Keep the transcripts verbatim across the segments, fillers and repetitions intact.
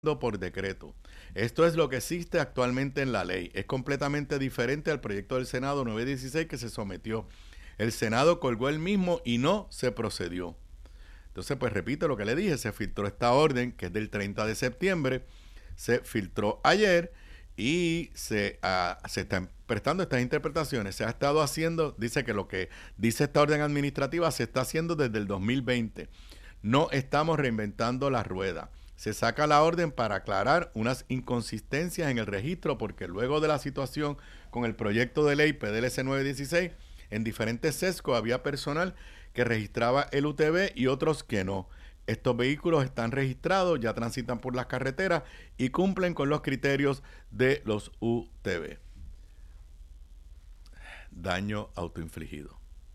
por decreto. Esto es lo que existe actualmente en la ley. Es completamente diferente al proyecto del Senado nueve dieciséis que se sometió. El Senado colgó el mismo y no se procedió. Entonces, pues repito lo que le dije, se filtró esta orden que es del treinta de septiembre, se filtró ayer y se, uh, se están prestando estas interpretaciones. Se ha estado haciendo, dice que lo que dice esta orden administrativa se está haciendo desde el dos mil veinte. No estamos reinventando la rueda. Se saca la orden para aclarar unas inconsistencias en el registro porque luego de la situación con el proyecto de ley P D L C nueve dieciséis, en diferentes sesgos había personal que registraba el U T V y otros que no. Estos vehículos están registrados, ya transitan por las carreteras y cumplen con los criterios de los U T V. Daño autoinfligido.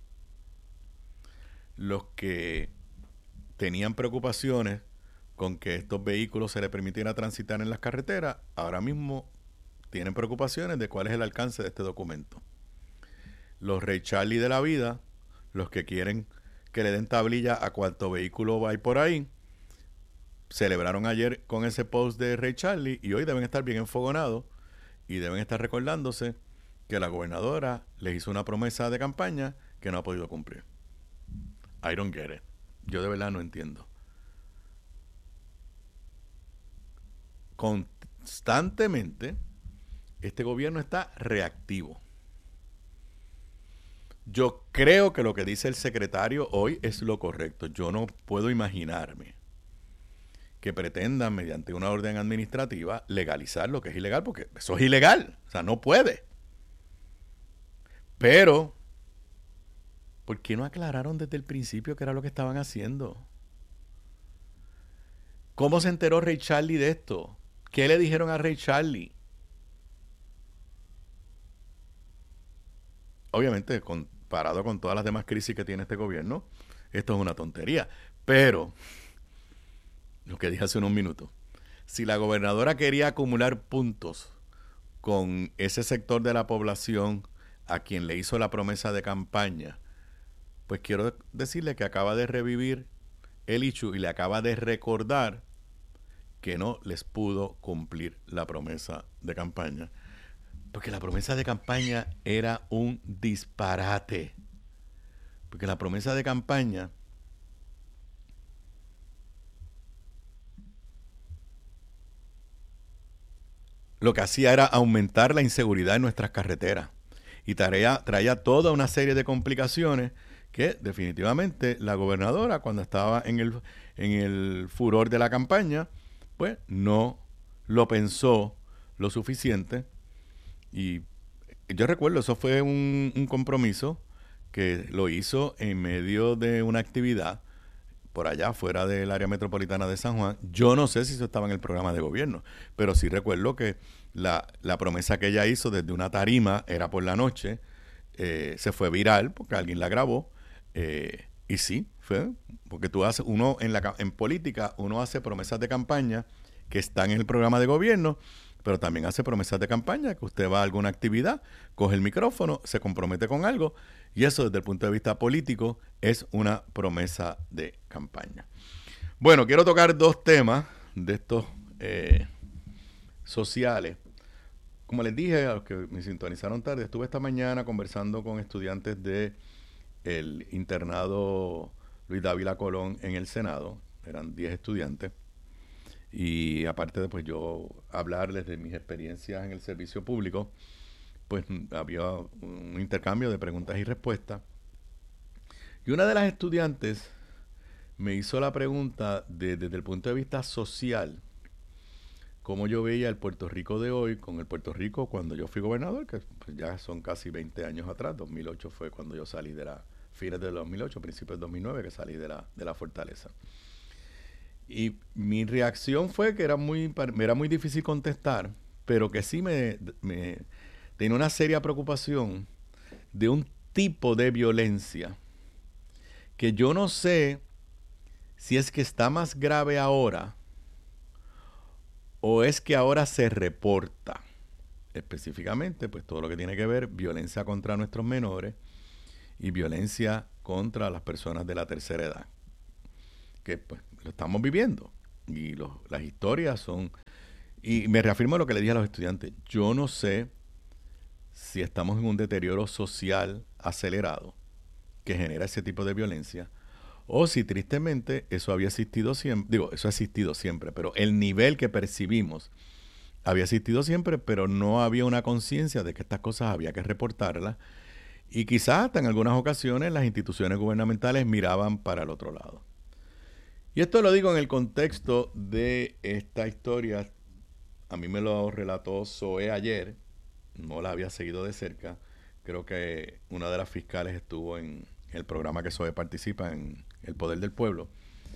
Los que tenían preocupaciones con que estos vehículos se les permitiera transitar en las carreteras, ahora mismo tienen preocupaciones de cuál es el alcance de este documento. Los Ray Charlie de la vida, los que quieren que le den tablilla a cuánto vehículo va por ahí, celebraron ayer con ese post de Ray Charlie y hoy deben estar bien enfogonados y deben estar recordándose que la gobernadora les hizo una promesa de campaña que no ha podido cumplir. I don't get it. Yo de verdad no entiendo. Constantemente este gobierno está reactivo. Yo creo que lo que dice el secretario hoy es lo correcto. Yo no puedo imaginarme que pretendan mediante una orden administrativa legalizar lo que es ilegal, porque eso es ilegal, o sea, no puede. Pero ¿por qué no aclararon desde el principio qué era lo que estaban haciendo? ¿Cómo se enteró Ray Charlie de esto? ¿Qué le dijeron a Ray Charlie? Obviamente, comparado con todas las demás crisis que tiene este gobierno, esto es una tontería. Pero, lo que dije hace unos minutos, si la gobernadora quería acumular puntos con ese sector de la población a quien le hizo la promesa de campaña, pues quiero decirle que acaba de revivir el issue y le acaba de recordar que no les pudo cumplir la promesa de campaña. Porque la promesa de campaña era un disparate. Porque la promesa de campaña lo que hacía era aumentar la inseguridad en nuestras carreteras. Y traía, traía toda una serie de complicaciones que definitivamente la gobernadora, cuando estaba en el, en el furor de la campaña, pues no lo pensó lo suficiente. Y yo recuerdo, eso fue un, un compromiso que lo hizo en medio de una actividad por allá, fuera del área metropolitana de San Juan. Yo no sé si eso estaba en el programa de gobierno, pero sí recuerdo que la, la promesa que ella hizo desde una tarima, era por la noche, eh, se fue viral porque alguien la grabó. Eh, y sí, fue, porque tú haces, uno en, la, en política, uno hace promesas de campaña que están en el programa de gobierno, pero también hace promesas de campaña, que usted va a alguna actividad, coge el micrófono, se compromete con algo, y eso desde el punto de vista político es una promesa de campaña. Bueno, quiero tocar dos temas de estos eh, sociales. Como les dije a los que me sintonizaron tarde, estuve esta mañana conversando con estudiantes de el internado Luis Dávila Colón en el Senado. Eran diez estudiantes. Y aparte de pues yo hablarles de mis experiencias en el servicio público, pues había un intercambio de preguntas y respuestas. Y una de las estudiantes me hizo la pregunta de, desde el punto de vista social, cómo yo veía el Puerto Rico de hoy con el Puerto Rico cuando yo fui gobernador, que pues ya son casi veinte años atrás. dos mil ocho fue cuando yo salí de la, fines del dos mil ocho, principios del dos mil nueve, que salí de la, de la fortaleza. Y mi reacción fue que era muy, era muy difícil contestar, pero que sí me, me tenía una seria preocupación de un tipo de violencia que yo no sé si es que está más grave ahora o es que ahora se reporta. Específicamente, pues todo lo que tiene que ver violencia contra nuestros menores y violencia contra las personas de la tercera edad, que pues lo estamos viviendo. y los, las historias son... Y me reafirmo a lo que le dije a los estudiantes. Yo no sé si estamos en un deterioro social acelerado que genera ese tipo de violencia, o si tristemente eso había existido siempre, digo, eso ha existido siempre, pero el nivel que percibimos había existido siempre, pero no había una conciencia de que estas cosas había que reportarlas, y quizás hasta en algunas ocasiones las instituciones gubernamentales miraban para el otro lado. Y esto lo digo en el contexto de esta historia. A mí me lo relató Zoe ayer, no la había seguido de cerca. Creo que una de las fiscales estuvo en el programa que Zoe participa, en El Poder del Pueblo.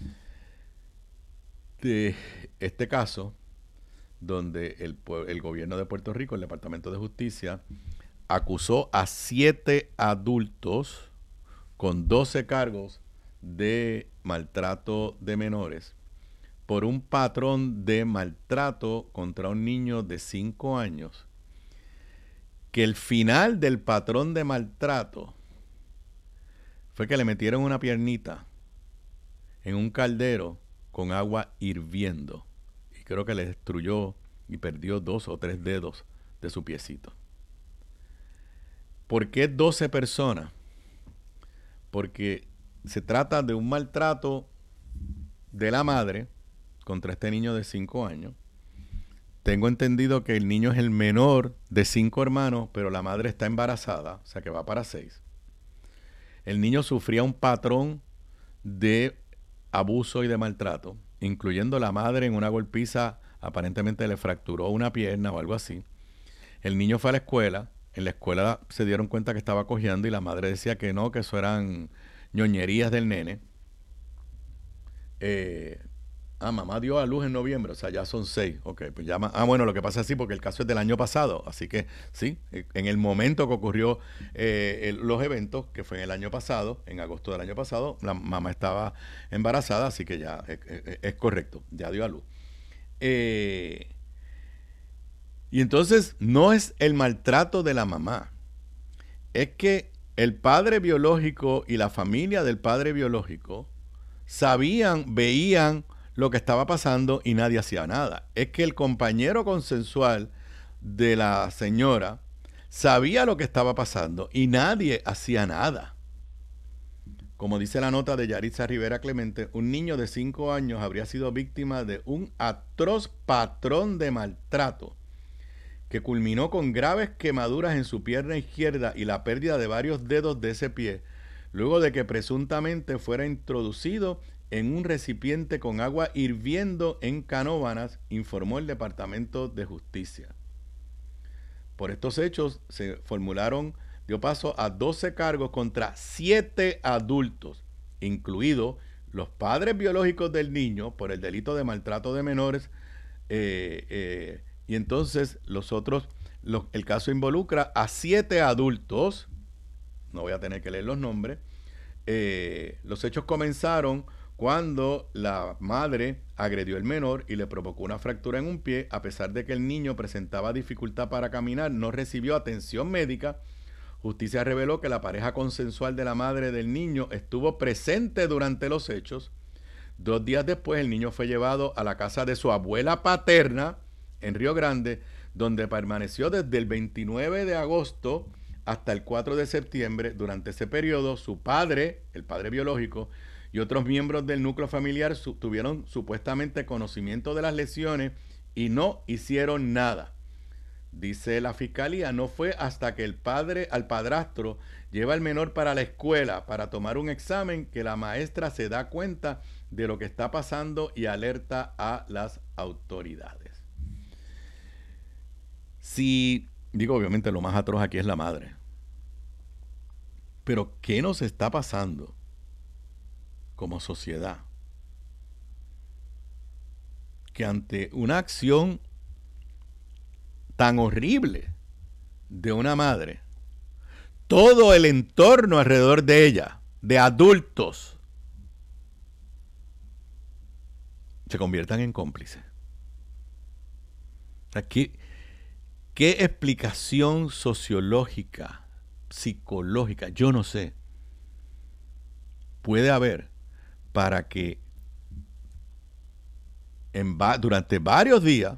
De este caso, donde el, el gobierno de Puerto Rico, el Departamento de Justicia, acusó a siete adultos con doce cargos de maltrato de menores por un patrón de maltrato contra un niño de cinco años, que el final del patrón de maltrato fue que le metieron una piernita en un caldero con agua hirviendo, y creo que le destruyó y perdió dos o tres dedos de su piecito. ¿Por qué doce personas? Porque se trata de un maltrato de la madre contra este niño de cinco años. Tengo entendido que el niño es el menor de cinco hermanos, pero la madre está embarazada, o sea que va para seis. El niño sufría un patrón de abuso y de maltrato, incluyendo la madre en una golpiza, aparentemente le fracturó una pierna o algo así. El niño fue a la escuela, en la escuela se dieron cuenta que estaba cojeando y la madre decía que no, que eso eran ñoñerías del nene. Eh, ah, mamá dio a luz en noviembre, o sea, ya son seis. Ok, pues ya. Ah, bueno, lo que pasa es así porque el caso es del año pasado, así que sí, en el momento que ocurrió eh, el, los eventos, que fue en el año pasado, en agosto del año pasado, la mamá estaba embarazada, así que ya es, es, es correcto, ya dio a luz. Eh, y entonces no es el maltrato de la mamá, es que el padre biológico y la familia del padre biológico sabían, veían lo que estaba pasando y nadie hacía nada. Es que el compañero consensual de la señora sabía lo que estaba pasando y nadie hacía nada. Como dice la nota de Yaritza Rivera Clemente, un niño de cinco años habría sido víctima de un atroz patrón de maltrato que culminó con graves quemaduras en su pierna izquierda y la pérdida de varios dedos de ese pie, luego de que presuntamente fuera introducido en un recipiente con agua hirviendo en Canóvanas, informó el Departamento de Justicia. Por estos hechos se formularon, dio paso a doce cargos contra siete adultos, incluidos los padres biológicos del niño por el delito de maltrato de menores, eh, eh, y entonces los otros, los, el caso involucra a siete adultos, no voy a tener que leer los nombres. Eh, los hechos comenzaron cuando la madre agredió al menor y le provocó una fractura en un pie. A pesar de que el niño presentaba dificultad para caminar, no recibió atención médica. Justicia reveló que la pareja consensual de la madre del niño estuvo presente durante los hechos. Dos días después, el niño fue llevado a la casa de su abuela paterna en Río Grande, donde permaneció desde el veintinueve de agosto hasta el cuatro de septiembre. Durante ese periodo, su padre, el padre biológico, y otros miembros del núcleo familiar su- tuvieron supuestamente conocimiento de las lesiones y no hicieron nada. Dice la fiscalía, no fue hasta que el padre al padrastro lleva al menor para la escuela para tomar un examen que la maestra se da cuenta de lo que está pasando y alerta a las autoridades. Si, digo, obviamente lo más atroz aquí es la madre. Pero ¿qué nos está pasando como sociedad? Que ante una acción tan horrible de una madre, todo el entorno alrededor de ella, de adultos, se conviertan en cómplices. Aquí, ¿qué explicación sociológica, psicológica, yo no sé, puede haber para que en va- durante varios días,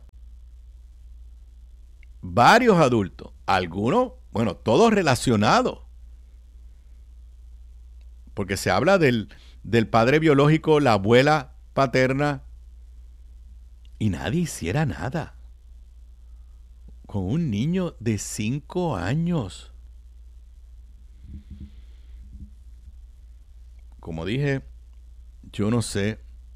varios adultos, algunos, bueno, todos relacionados, porque se habla del, del padre biológico, la abuela paterna, y nadie hiciera nada con un niño de cinco años. Como dije, yo no sé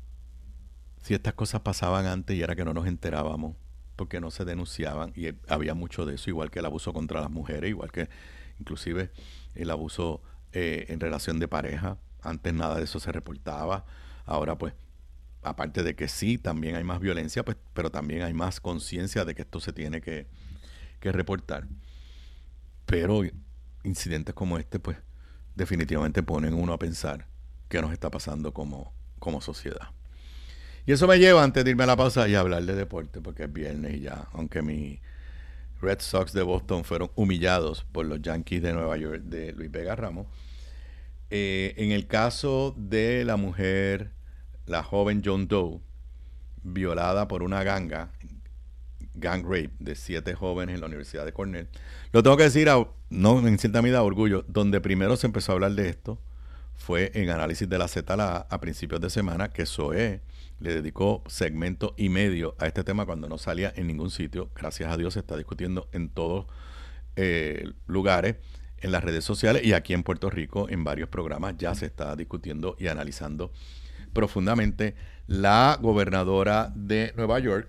si estas cosas pasaban antes y era que no nos enterábamos, porque no se denunciaban, y había mucho de eso, igual que el abuso contra las mujeres, igual que inclusive el abuso eh, en relación de pareja. Antes nada de eso se reportaba. Ahora pues, aparte de que sí, también hay más violencia, pues, pero también hay más conciencia de que esto se tiene que, que reportar. Pero incidentes como este, pues, definitivamente ponen uno a pensar qué nos está pasando como, como sociedad. Y eso me lleva, antes de irme a la pausa, y a hablar de deporte, porque es viernes y ya, aunque mi Red Sox de Boston fueron humillados por los Yankees de Nueva York de Luis Vega Ramos, eh, en el caso de la mujer, la joven John Doe, violada por una ganga, gang rape, de siete jóvenes en la Universidad de Cornell, lo tengo que decir, a, no en cierta medida orgullo, donde primero se empezó a hablar de esto fue en Análisis de la Z a, la, a principios de semana, que Zoé le dedicó segmento y medio a este tema cuando no salía en ningún sitio. Gracias a Dios se está discutiendo en todos eh, lugares, en las redes sociales, y aquí en Puerto Rico en varios programas ya se está discutiendo y analizando profundamente. La gobernadora de Nueva York,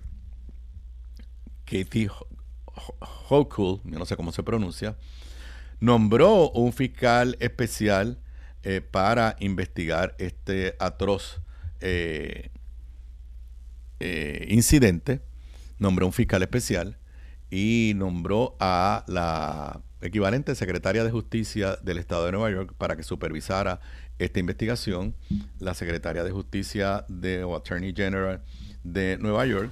Kathy Hochul, yo no sé cómo se pronuncia, nombró un fiscal especial eh, para investigar este atroz eh, eh, incidente. Nombró un fiscal especial y nombró a la equivalente secretaria de Justicia del Estado de Nueva York para que supervisara esta investigación. La secretaria de Justicia de, o Attorney General de Nueva York,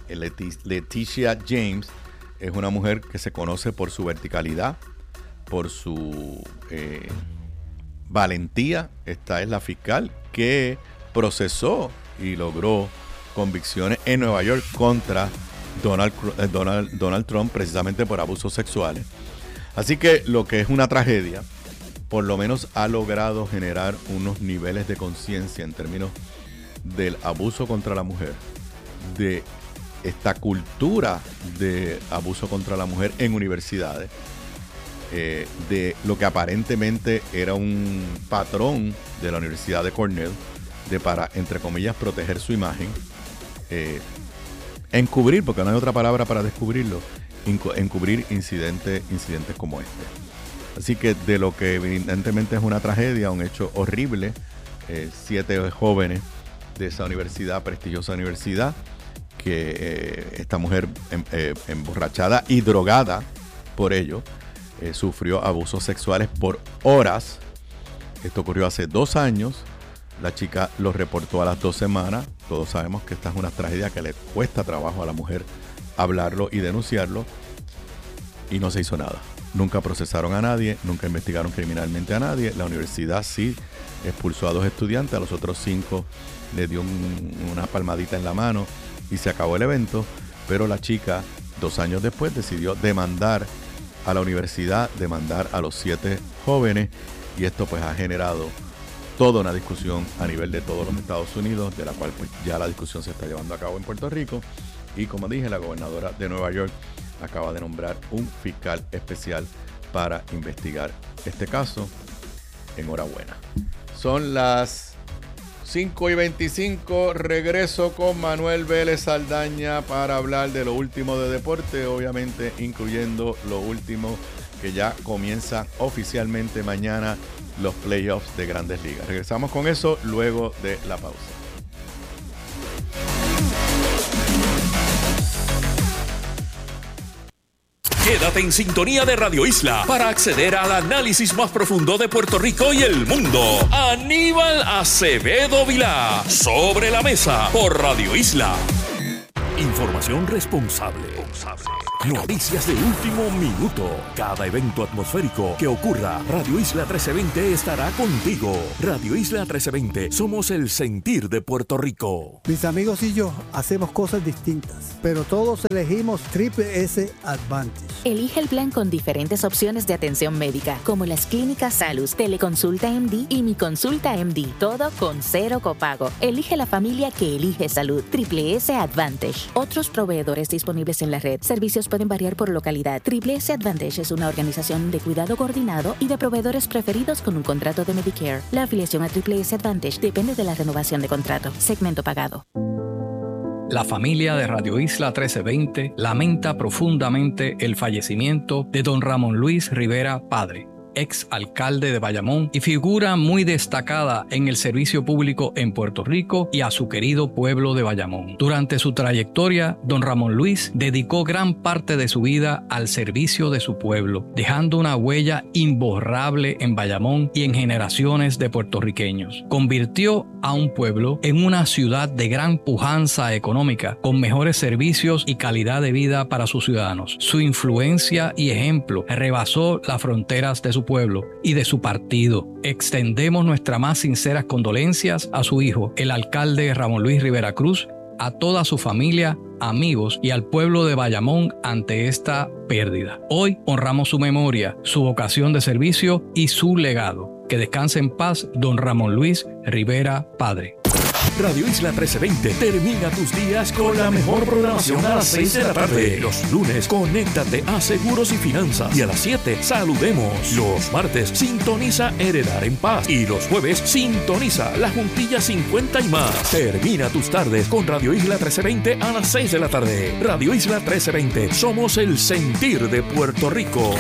Leticia James, es una mujer que se conoce por su verticalidad, por su eh, valentía. Esta es la fiscal que procesó y logró convicciones en Nueva York contra Donald, Donald, Donald Trump, precisamente por abusos sexuales. Así que lo que es una tragedia, por lo menos ha logrado generar unos niveles de conciencia en términos del abuso contra la mujer, de esta cultura de abuso contra la mujer en universidades, eh, de lo que aparentemente era un patrón de la Universidad de Cornell, de para, entre comillas, proteger su imagen, eh, encubrir, porque no hay otra palabra para descubrirlo, encubrir incidentes, incidentes como este. Así que de lo que evidentemente es una tragedia, un hecho horrible, eh, siete jóvenes de esa universidad, prestigiosa universidad, que eh, esta mujer em, eh, emborrachada y drogada por ello, eh, sufrió abusos sexuales por horas. Esto ocurrió hace dos años. La chica lo reportó a las dos semanas. Todos sabemos que esta es una tragedia que le cuesta trabajo a la mujer hablarlo y denunciarlo. Y no se hizo nada. Nunca procesaron a nadie, nunca investigaron criminalmente a nadie. La universidad sí expulsó a dos estudiantes, a los otros cinco le dio un, una palmadita en la mano y se acabó el evento. Pero la chica, dos años después, decidió demandar a la universidad, demandar a los siete jóvenes, y esto pues ha generado toda una discusión a nivel de todos los Estados Unidos, de la cual pues ya la discusión se está llevando a cabo en Puerto Rico. Y como dije, la gobernadora de Nueva York acaba de nombrar un fiscal especial para investigar este caso. Enhorabuena. Son las cinco y veinticinco. Regreso con Manuel Vélez Saldaña para hablar de lo último de deporte, obviamente incluyendo lo último que ya comienza oficialmente mañana, los playoffs de Grandes Ligas. Regresamos con eso luego de la pausa. Quédate en sintonía de Radio Isla para acceder al análisis más profundo de Puerto Rico y el mundo. Aníbal Acevedo Vilá, Sobre la Mesa, por Radio Isla. Información responsable. Noticias de último minuto. Cada evento atmosférico que ocurra, Radio Isla trece veinte estará contigo. Radio Isla trece veinte, somos el sentir de Puerto Rico. Mis amigos y yo hacemos cosas distintas, pero todos elegimos Triple S Advantage. Elige el plan con diferentes opciones de atención médica, como las clínicas Salus, Teleconsulta M D y Mi Consulta M D, todo con cero copago. Elige la familia que elige salud. Triple S Advantage. Otros proveedores disponibles en la red. Servicios pueden variar por localidad. Triple S Advantage es una organización de cuidado coordinado y de proveedores preferidos con un contrato de Medicare. La afiliación a Triple S Advantage depende de la renovación de contrato. Segmento pagado. La familia de Radio Isla trece veinte lamenta profundamente el fallecimiento de don Ramón Luis Rivera Padre, ex alcalde de Bayamón y figura muy destacada en el servicio público en Puerto Rico y a su querido pueblo de Bayamón. Durante su trayectoria, don Ramón Luis dedicó gran parte de su vida al servicio de su pueblo, dejando una huella imborrable en Bayamón y en generaciones de puertorriqueños. Convirtió a un pueblo en una ciudad de gran pujanza económica, con mejores servicios y calidad de vida para sus ciudadanos. Su influencia y ejemplo rebasó las fronteras de su pueblo y de su partido. Extendemos nuestras más sinceras condolencias a su hijo, el alcalde Ramón Luis Rivera Cruz, a toda su familia, amigos y al pueblo de Bayamón ante esta pérdida. Hoy honramos su memoria, su vocación de servicio y su legado. Que descanse en paz don Ramón Luis Rivera Padre. Radio Isla trece veinte termina tus días con la mejor programación a las seis de la tarde. Los lunes, conéctate a Seguros y Finanzas. Y a las siete, saludemos. Los martes, sintoniza Heredar en Paz. Y los jueves, sintoniza La Juntilla cincuenta y más. Termina tus tardes con Radio Isla trece veinte a las seis de la tarde. Radio Isla trece veinte, somos el sentir de Puerto Rico.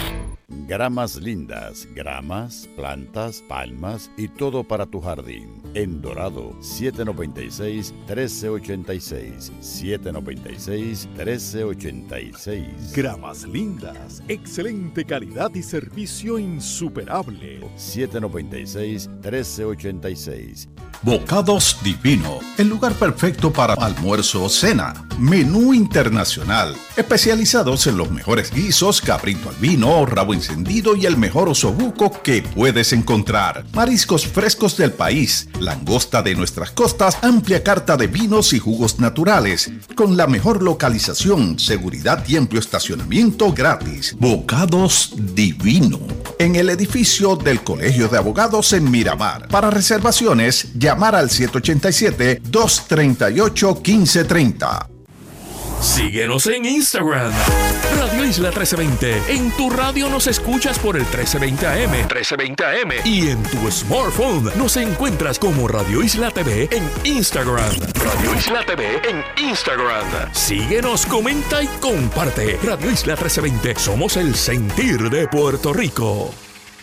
Gramas lindas, gramas, plantas, palmas y todo para tu jardín. En Dorado, siete noventa y seis, trece ochenta y seis. siete noventa y seis, trece ochenta y seis. Gramas lindas, excelente calidad y servicio insuperable. siete noventa y seis, trece ochenta y seis. Bocados Divino, el lugar perfecto para almuerzo o cena. Menú internacional, especializados en los mejores guisos, cabrito al vino, rabo encendido y el mejor osobuco que puedes encontrar. Mariscos frescos del país, langosta de nuestras costas, amplia carta de vinos y jugos naturales, con la mejor localización, seguridad y amplio estacionamiento gratis. Bocados Divino, en el edificio del Colegio de Abogados en Miramar. Para reservaciones, llamar al siete ocho siete, dos tres ocho, uno cinco tres cero. Síguenos en Instagram, Radio Isla trece veinte. En tu radio nos escuchas por el trece veinte A M. trece veinte A M. Y en tu smartphone nos encuentras como Radio Isla T V en Instagram. Radio Isla T V en Instagram. Síguenos, comenta y comparte. Radio Isla trece veinte. Somos el sentir de Puerto Rico.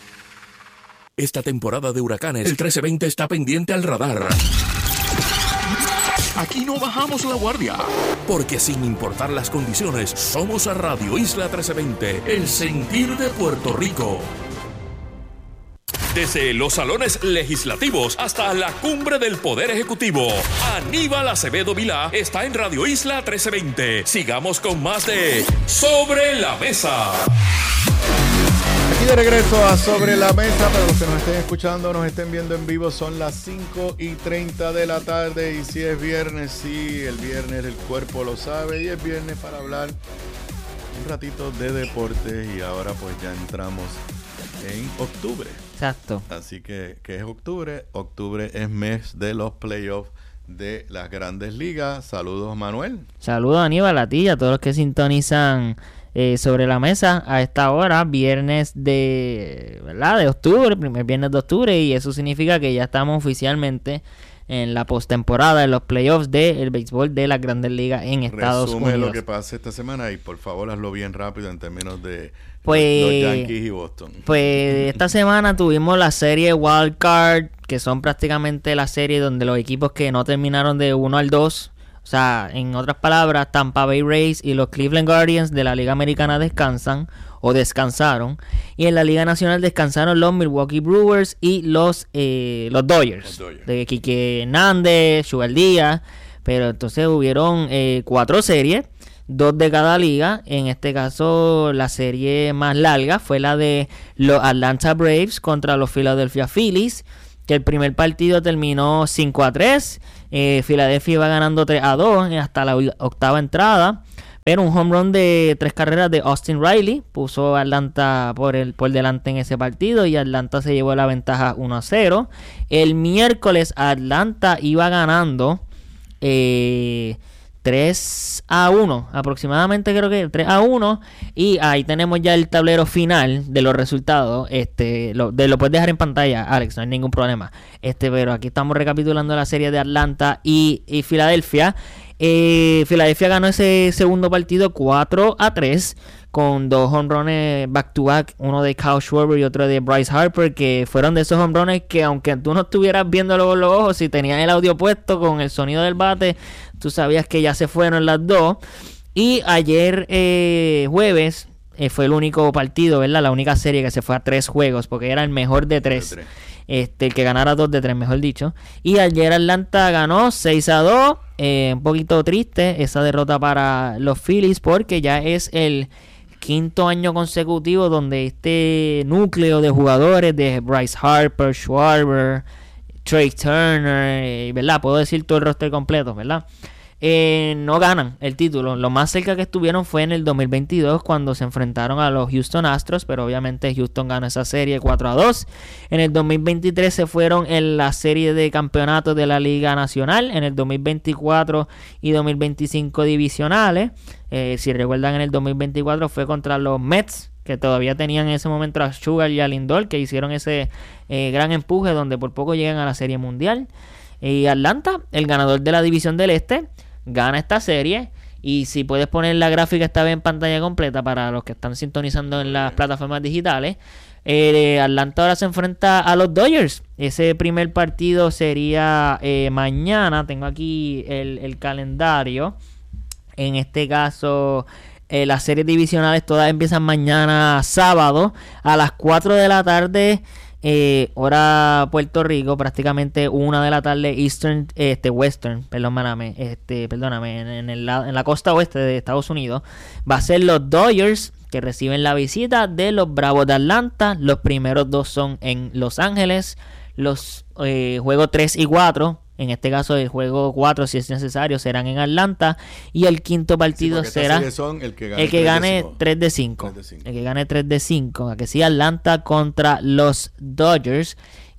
Esta temporada de huracanes, el trece veinte está pendiente al radar. Aquí no bajamos la guardia, porque sin importar las condiciones, somos a Radio Isla trece veinte, el sentir de Puerto Rico. Desde los salones legislativos hasta la cumbre del Poder Ejecutivo, Aníbal Acevedo Vilá está en Radio Isla trece veinte. Sigamos con más de Sobre la Mesa. Aquí de regreso a Sobre la Mesa. Para los que nos estén escuchando, nos estén viendo en vivo, son las cinco y treinta de la tarde. Y si es viernes, sí, el viernes el cuerpo lo sabe. Y es viernes para hablar un ratito de deportes. Y ahora pues ya entramos en octubre. Exacto. Así que, ¿qué es octubre? Octubre es mes de los playoffs de las Grandes Ligas. Saludos, Manuel. Saludos, Aníbal, a ti y a todos los que sintonizan Eh, sobre la mesa a esta hora, viernes de, ¿verdad? de octubre, primer viernes de octubre, y eso significa que ya estamos oficialmente en la postemporada, en los playoffs del béisbol de las Grandes Ligas en Estados Resume Unidos. lo que pasa esta semana y por favor hazlo bien rápido en términos de pues, los Yankees y Boston. Pues esta semana tuvimos la serie Wild Card, que son prácticamente la serie donde los equipos que no terminaron de uno al dos, o sea, en otras palabras, Tampa Bay Rays y los Cleveland Guardians de la Liga Americana descansan o descansaron. Y en la Liga Nacional descansaron los Milwaukee Brewers y los, eh, los Dodgers. Los Dodgers. De Quique Hernández, Chugal Díaz. Pero entonces hubieron eh, cuatro series, dos de cada liga. En este caso, la serie más larga fue la de los Atlanta Braves contra los Philadelphia Phillies, que el primer partido terminó cinco a tres. Eh, Filadelfia iba ganando tres a dos hasta la octava entrada. Pero un home run de tres carreras de Austin Riley puso a Atlanta por el por delante en ese partido y Atlanta se llevó la ventaja uno a cero. El miércoles Atlanta iba ganando eh, tres a uno, aproximadamente creo que tres a uno, y ahí tenemos ya el tablero final de los resultados. Este, lo, de, lo puedes dejar en pantalla, Alex, no hay ningún problema. Este, pero aquí estamos recapitulando la serie de Atlanta y, y Filadelfia. Eh, Filadelfia ganó ese segundo partido cuatro a tres con dos home runs back to back, uno de Kyle Schwarber y otro de Bryce Harper, que fueron de esos home runs que aunque tú no estuvieras viéndolo con los ojos, si tenías el audio puesto con el sonido del bate, tú sabías que ya se fueron las dos. Y ayer eh, jueves eh, fue el único partido, ¿verdad? La única serie que se fue a tres juegos, porque era el mejor de tres. Este, el que ganara dos de tres, mejor dicho. Y ayer Atlanta ganó seis a dos. Eh, un poquito triste esa derrota para los Phillies, porque ya es el quinto año consecutivo donde este núcleo de jugadores de Bryce Harper, Schwarber, Trey Turner, ¿verdad? Puedo decir todo el roster completo, ¿verdad? Eh, no ganan el título. Lo más cerca que estuvieron fue en el dos mil veintidós cuando se enfrentaron a los Houston Astros, pero obviamente Houston ganó esa serie cuatro a dos. En el dos mil veintitrés se fueron en la serie de campeonatos de la Liga Nacional, en el dos mil veinticuatro y dos mil veinticinco divisionales. Eh, si recuerdan, en el dos mil veinticuatro fue contra los Mets, que todavía tenían en ese momento a Sugar y a Lindor, que hicieron ese eh, gran empuje donde por poco llegan a la Serie Mundial. Y Atlanta, el ganador de la División del Este, gana esta serie. Y si puedes poner la gráfica esta vez en pantalla completa para los que están sintonizando en las plataformas digitales, eh, Atlanta ahora se enfrenta a los Dodgers. Ese primer partido sería eh, mañana. Tengo aquí el, el calendario. En este caso, eh, las series divisionales todas empiezan mañana sábado a las cuatro de la tarde. Eh, hora Puerto Rico, prácticamente una de la tarde Eastern, este Western, perdóname, este, perdóname, en, en, el, en la costa oeste de Estados Unidos. Va a ser los Dodgers que reciben la visita de los Bravos de Atlanta. Los primeros dos son en Los Ángeles. Los eh, juegos tres y cuatro, en este caso el juego cuatro, si es necesario, serán en Atlanta. Y el quinto partido sí, será son el que gane, el que gane tres de cinco. El que gane tres de cinco. A que sí, Atlanta contra los Dodgers.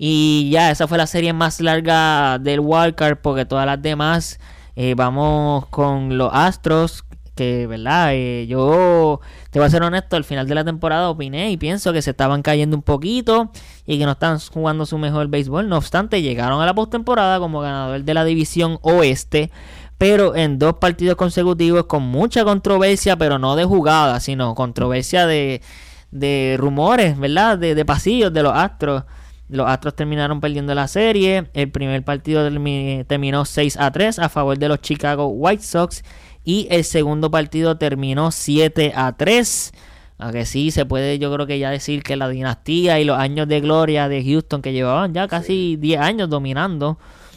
Y ya, esa fue la serie más larga del wildcard, porque todas las demás eh, vamos con los Astros. Que, ¿verdad? Eh, yo te voy a ser honesto, al final de la temporada opiné y pienso que se estaban cayendo un poquito y que no están jugando su mejor béisbol. No obstante, llegaron a la postemporada como ganador de la división oeste, pero en dos partidos consecutivos con mucha controversia, pero no de jugada, sino controversia de, de rumores, ¿verdad? De, de pasillos de los Astros. Los Astros terminaron perdiendo la serie. El primer partido terminó seis a tres a favor de los Chicago White Sox. Y el segundo partido terminó siete a tres. Aunque sí, se puede yo creo que ya decir que la dinastía y los años de gloria de Houston, que llevaban ya casi diez años dominando,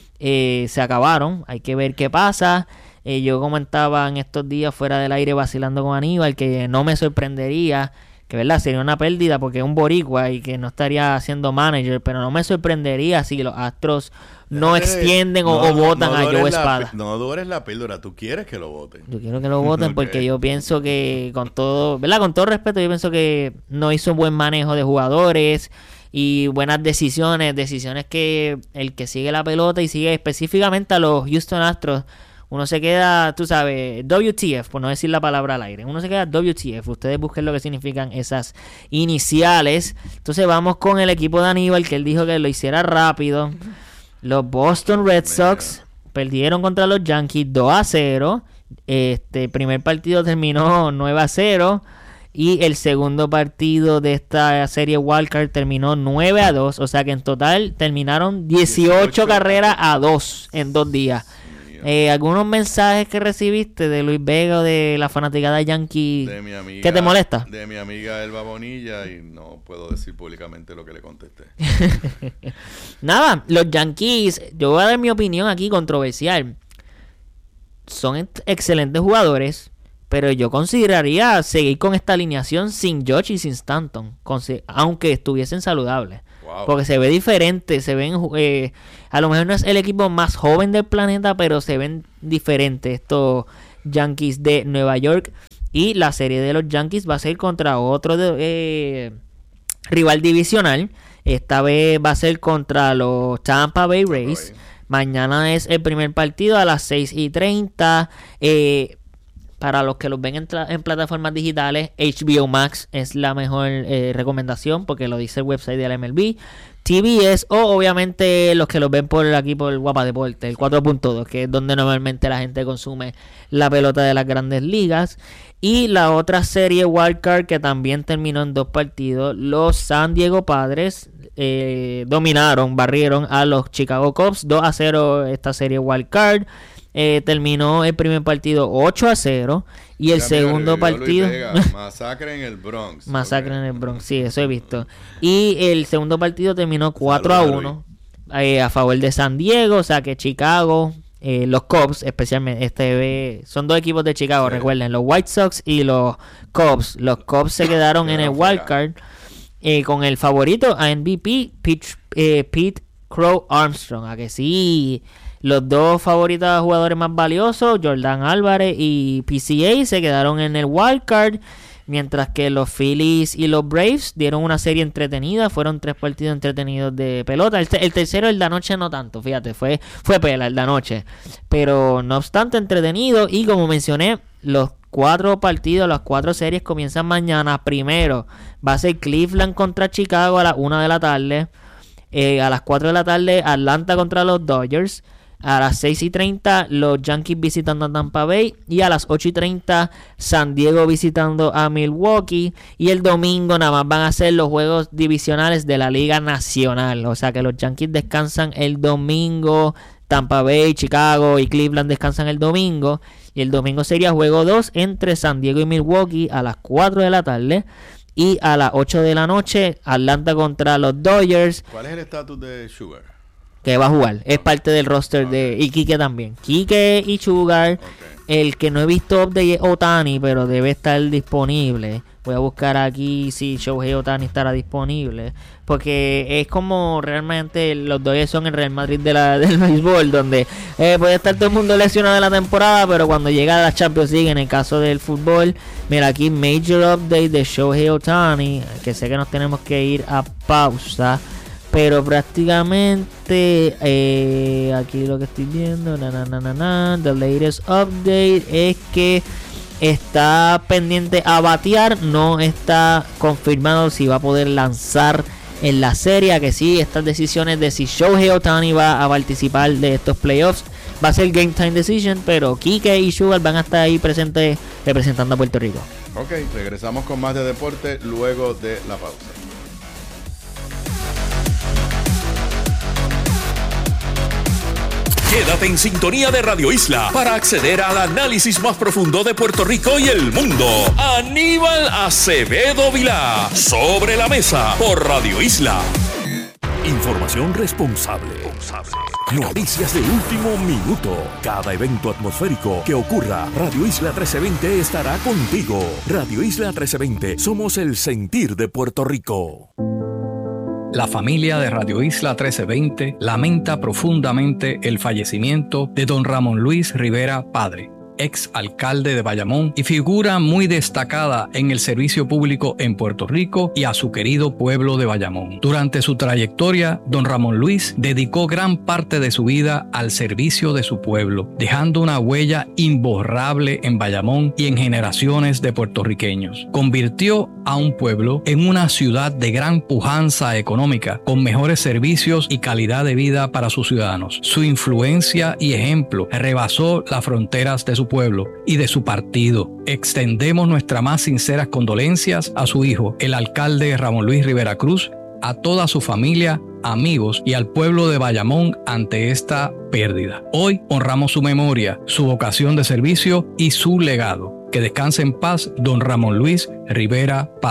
eh, se acabaron. Hay que ver qué pasa. Eh, yo comentaba en estos días fuera del aire vacilando con Aníbal que no me sorprendería, que verdad sería una pérdida porque es un boricua y que no estaría siendo manager, pero no me sorprendería si los Astros no extienden o, no, o votan no a Joe Espada. No dures la píldora, tú quieres que lo voten. Yo quiero que lo voten okay. Porque yo pienso que con todo, ¿verdad? Con todo respeto, yo pienso que no hizo un buen manejo de jugadores y buenas decisiones, decisiones que el que sigue la pelota y sigue específicamente a los Houston Astros, uno se queda, tú sabes, W T F, por no decir la palabra al aire. Uno se queda W T F. Ustedes busquen lo que significan esas iniciales. Entonces vamos con el equipo de Aníbal, que él dijo que lo hiciera rápido. Los Boston Red Sox perdieron contra los Yankees dos a cero. Este primer partido terminó nueve a cero. Y el segundo partido de esta serie wildcard terminó nueve a dos. O sea que en total terminaron dieciocho carreras a dos en dos días. Eh, ¿Algunos mensajes que recibiste de Luis Vega o de la fanaticada Yankee de mi amiga, que te molesta? De mi amiga Elba Bonilla, y no puedo decir públicamente lo que le contesté. Nada, los Yankees, yo voy a dar mi opinión aquí controversial. son ex- excelentes jugadores, pero yo consideraría seguir con esta alineación sin George y sin Stanton, consi- aunque estuviesen saludables. Wow. Porque se ve diferente, se ven, eh, a lo mejor no es el equipo más joven del planeta, pero se ven diferentes estos Yankees de Nueva York. Y la serie de los Yankees va a ser contra otro de, eh, rival divisional. Esta vez va a ser contra los Tampa Bay Rays. Tampa Bay. Mañana es el primer partido a las seis y treinta. Eh, para los que los ven en, tra- en plataformas digitales, H B O Max es la mejor eh, recomendación porque lo dice el website de la M L B. T V S o obviamente los que los ven por aquí por Guapa Deporte, el cuatro punto dos, que es donde normalmente la gente consume la pelota de las grandes ligas. Y la otra serie Wildcard que también terminó en dos partidos, los San Diego Padres eh, dominaron, barrieron a los Chicago Cubs dos a cero esta serie Wildcard. Eh, terminó el primer partido ocho a cero y el Mira, segundo partido masacre en el Bronx. Masacre okay. en el Bronx, sí, eso he visto. Y el segundo partido terminó cuatro a uno eh, a favor de San Diego, o sea que Chicago, eh, los Cubs especialmente, este son dos equipos de Chicago, sí. Recuerden, los White Sox y los Cubs. Los Cubs se quedaron en el wild card eh, con el favorito a M V P, Pete, eh, Pete Crow Armstrong, a que sí. Los dos favoritos jugadores más valiosos, Jordan Álvarez y P C A, se quedaron en el wildcard, mientras que los Phillies y los Braves dieron una serie entretenida. Fueron tres partidos entretenidos de pelota. El, te- el tercero, el de anoche, no tanto, fíjate, fue, fue pela el de anoche. Pero no obstante, entretenido. Y como mencioné, los cuatro partidos, las cuatro series comienzan mañana. Primero va a ser Cleveland contra Chicago a las una de la tarde. Eh, a las cuatro de la tarde, Atlanta contra los Dodgers. A las seis y treinta, los Yankees visitando a Tampa Bay. Y a las ocho y treinta, San Diego visitando a Milwaukee. Y el domingo nada más van a ser los juegos divisionales de la Liga Nacional. O sea que los Yankees descansan el domingo. Tampa Bay, Chicago y Cleveland descansan el domingo. Y el domingo sería juego dos entre San Diego y Milwaukee a las cuatro de la tarde. Y a las ocho de la noche, Atlanta contra los Dodgers. ¿Cuál es el estatus de Sugar? Que va a jugar, es parte del roster okay. de... Y Quique también. Quique y Sugar. Okay. El que no he visto update es Ohtani, pero debe estar disponible. Voy a buscar aquí si Shohei Ohtani estará disponible. Porque es como realmente los Dodgers son el Real Madrid de la, del béisbol, donde eh, puede estar todo el mundo lesionado de la temporada, pero cuando llega a la Champions League, en el caso del fútbol, mira aquí, Major Update de Shohei Ohtani, que sé que nos tenemos que ir a pausa. Pero prácticamente eh, aquí lo que estoy viendo, na, na, na, na, na, the latest update es que está pendiente a batear, no está confirmado si va a poder lanzar en la serie, que sí, estas decisiones de si Shohei Ohtani va a participar de estos playoffs va a ser game time decision, pero Quique y Sugar van a estar ahí presentes representando a Puerto Rico. Ok, regresamos con más de deporte luego de la pausa. Quédate en sintonía de Radio Isla para acceder al análisis más profundo de Puerto Rico y el mundo. Aníbal Acevedo Vilá, Sobre la Mesa, por Radio Isla. Información responsable. Noticias de último minuto. Cada evento atmosférico que ocurra, Radio Isla trece veinte estará contigo. Radio Isla trece veinte, somos el sentir de Puerto Rico. La familia de Radio Isla trece veinte lamenta profundamente el fallecimiento de don Ramón Luis Rivera Padre, ex alcalde de Bayamón y figura muy destacada en el servicio público en Puerto Rico y a su querido pueblo de Bayamón. Durante su trayectoria, don Ramón Luis dedicó gran parte de su vida al servicio de su pueblo, dejando una huella imborrable en Bayamón y en generaciones de puertorriqueños. Convirtió a un pueblo en una ciudad de gran pujanza económica, con mejores servicios y calidad de vida para sus ciudadanos. Su influencia y ejemplo rebasó las fronteras de su pueblo y de su partido. Extendemos nuestras más sinceras condolencias a su hijo, el alcalde Ramón Luis Rivera Cruz, a toda su familia, amigos y al pueblo de Bayamón ante esta pérdida. Hoy honramos su memoria, su vocación de servicio y su legado. Que descanse en paz don Ramón Luis Rivera Padre.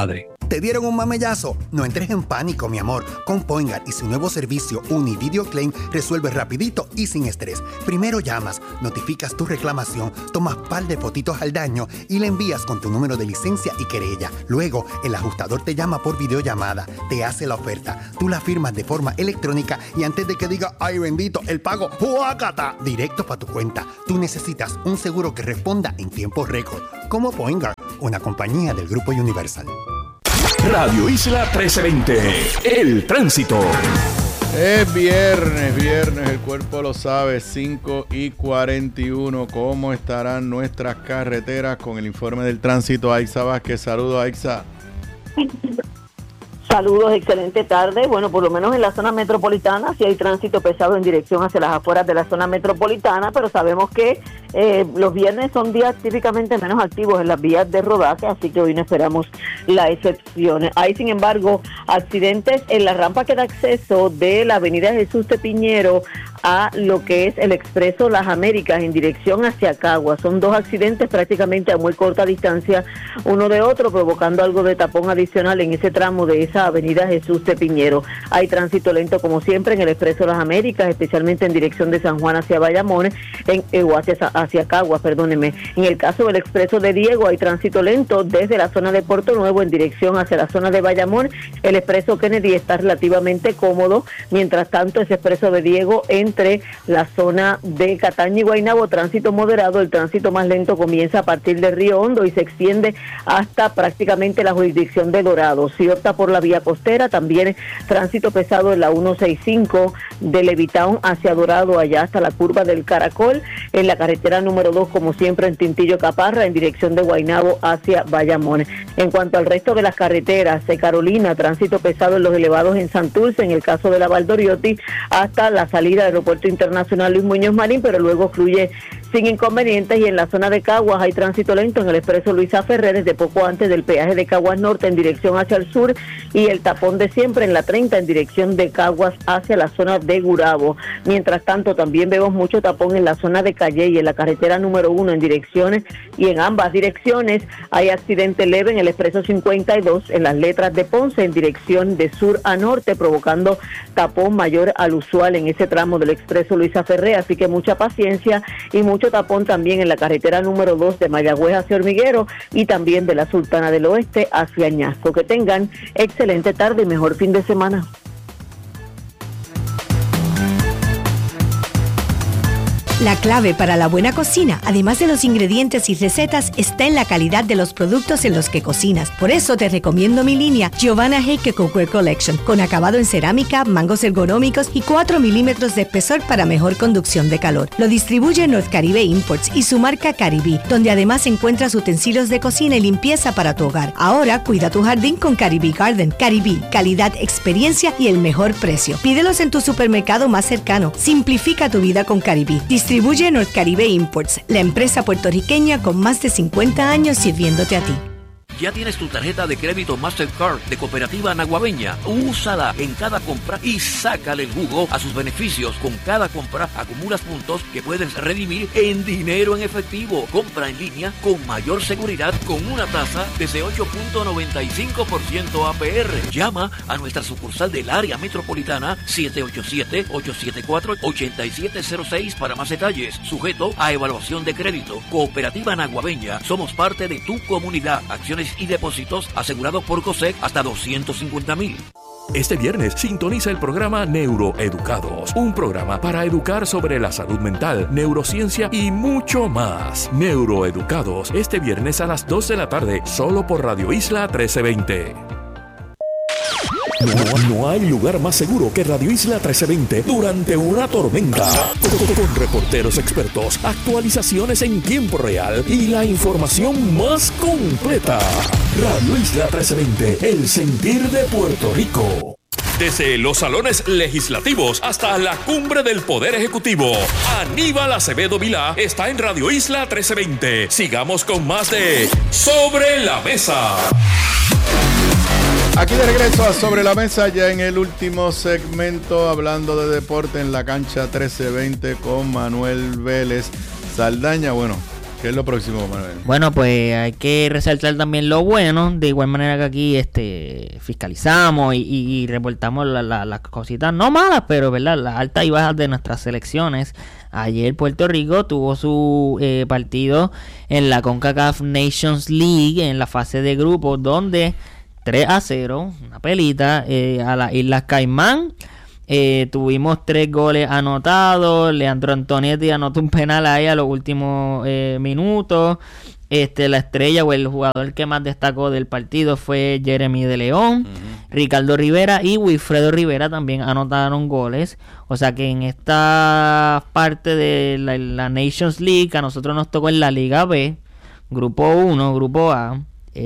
¿Te dieron un mamellazo? No entres en pánico, mi amor. Con Poingar y su nuevo servicio Uni Video Claim resuelves rapidito y sin estrés. Primero llamas, notificas tu reclamación, tomas par de fotitos al daño y le envías con tu número de licencia y querella. Luego, el ajustador te llama por videollamada, te hace la oferta, tú la firmas de forma electrónica y antes de que diga ¡ay bendito! El pago ¡huácata! Directo para tu cuenta. Tú necesitas un seguro que responda en tiempo récord. Como Poingar, una compañía del Grupo Universal. Radio Isla trece veinte, el tránsito. Es viernes, viernes, el cuerpo lo sabe, cinco y cuarenta y uno. ¿Cómo estarán nuestras carreteras? Con el informe del tránsito, Aixa Vázquez. Saludos, Aixa. Saludos, excelente tarde. Bueno, por lo menos en la zona metropolitana sí hay tránsito pesado en dirección hacia las afueras de la zona metropolitana, pero sabemos que eh, los viernes son días típicamente menos activos en las vías de rodaje, así que hoy no esperamos la excepción. Hay, sin embargo, accidentes en la rampa que da acceso de la avenida Jesús de Piñero a lo que es el expreso Las Américas en dirección hacia Caguas. Son dos accidentes prácticamente a muy corta distancia uno de otro, provocando algo de tapón adicional en ese tramo de esa avenida Jesús de Piñero. Hay tránsito lento como siempre en el expreso Las Américas, especialmente en dirección de San Juan hacia Bayamón, en, eh, o hacia, hacia Caguas, perdóneme. En el caso del expreso de Diego hay tránsito lento desde la zona de Puerto Nuevo en dirección hacia la zona de Bayamón. El expreso Kennedy está relativamente cómodo, mientras tanto ese expreso de Diego en entre la zona de Cataño y Guaynabo, tránsito moderado. El tránsito más lento comienza a partir de Río Hondo y se extiende hasta prácticamente la jurisdicción de Dorado. Si opta por la vía costera, también tránsito pesado en la ciento sesenta y cinco de Levitown hacia Dorado, allá hasta la curva del Caracol. En la carretera número dos, como siempre, en Tintillo Caparra, en dirección de Guaynabo hacia Bayamón. En cuanto al resto de las carreteras, de Carolina, tránsito pesado en los elevados en Santurce, en el caso de la Valdoriotti, hasta la salida del Aeropuerto Internacional Luis Muñoz Marín, pero luego fluye sin inconvenientes. Y en la zona de Caguas hay tránsito lento en el expreso Luisa Ferré desde poco antes del peaje de Caguas Norte en dirección hacia el sur, y el tapón de siempre en la treinta en dirección de Caguas hacia la zona de Gurabo. Mientras tanto, también vemos mucho tapón en la zona de Calle y en la carretera número uno en direcciones, y en ambas direcciones hay accidente leve en el expreso cincuenta y dos en las letras de Ponce en dirección de sur a norte, provocando tapón mayor al usual en ese tramo del expreso Luisa Ferré, así que mucha paciencia y mucho tapón también en la carretera número dos de Mayagüez hacia Hormiguero y también de la Sultana del Oeste hacia Añasco. Que tengan excelente tarde y mejor fin de semana. La clave para la buena cocina, además de los ingredientes y recetas, está en la calidad de los productos en los que cocinas. Por eso te recomiendo mi línea Giovanna Heike Cookware Collection, con acabado en cerámica, mangos ergonómicos y cuatro milímetros de espesor para mejor conducción de calor. Lo distribuye North Caribe Imports y su marca Caribí, donde además encuentras utensilios de cocina y limpieza para tu hogar. Ahora cuida tu jardín con Caribí Garden. Caribí, calidad, experiencia y el mejor precio. Pídelos en tu supermercado más cercano. Simplifica tu vida con Caribí. Distribuye North Caribe Imports, la empresa puertorriqueña con más de cincuenta años sirviéndote a ti. ¿Ya tienes tu tarjeta de crédito Mastercard de Cooperativa Naguabeña? Úsala en cada compra y sácale el jugo a sus beneficios. Con cada compra acumulas puntos que puedes redimir en dinero en efectivo. Compra en línea con mayor seguridad con una tasa desde ocho punto noventa y cinco por ciento A P R. Llama a nuestra sucursal del área metropolitana siete ocho siete, ocho siete cuatro, ocho siete cero seis para más detalles. Sujeto a evaluación de crédito. Cooperativa Naguabeña. Somos parte de tu comunidad. Acciones y depósitos asegurados por COSEC hasta doscientos cincuenta mil. Este viernes sintoniza el programa Neuroeducados, un programa para educar sobre la salud mental, neurociencia y mucho más. Neuroeducados, este viernes a las dos de la tarde, solo por Radio Isla trece veinte. No, no hay lugar más seguro que Radio Isla trece veinte durante una tormenta. Con, con reporteros expertos, actualizaciones en tiempo real y la información más completa. Radio Isla trece veinte, el sentir de Puerto Rico. Desde los salones legislativos hasta la cumbre del Poder Ejecutivo, Aníbal Acevedo Vilá está en Radio Isla trece veinte. Sigamos con más de Sobre la Mesa. Aquí de regreso a Sobre la Mesa, ya en el último segmento, hablando de deporte en la cancha trece veinte con Manuel Vélez Saldaña. Bueno, ¿Qué es lo próximo, Manuel? Bueno, pues hay que resaltar también lo bueno, de igual manera que aquí este fiscalizamos y, y, y reportamos la, la, las cositas no malas, pero verdad, las altas y bajas de nuestras selecciones. Ayer Puerto Rico tuvo su eh, partido en la CONCACAF Nations League en la fase de grupos, donde tres a cero, una pelita eh, a las Islas Caimán. Eh, tuvimos tres goles anotados. Leandro Antonietti anotó un penal ahí a los últimos eh, minutos. Este, la estrella o el jugador que más destacó del partido fue Jeremy de León. Uh-huh. Ricardo Rivera y Wilfredo Rivera también anotaron goles. O sea que en esta parte de la, la Nations League, a nosotros nos tocó en la Liga B, Grupo uno, Grupo A.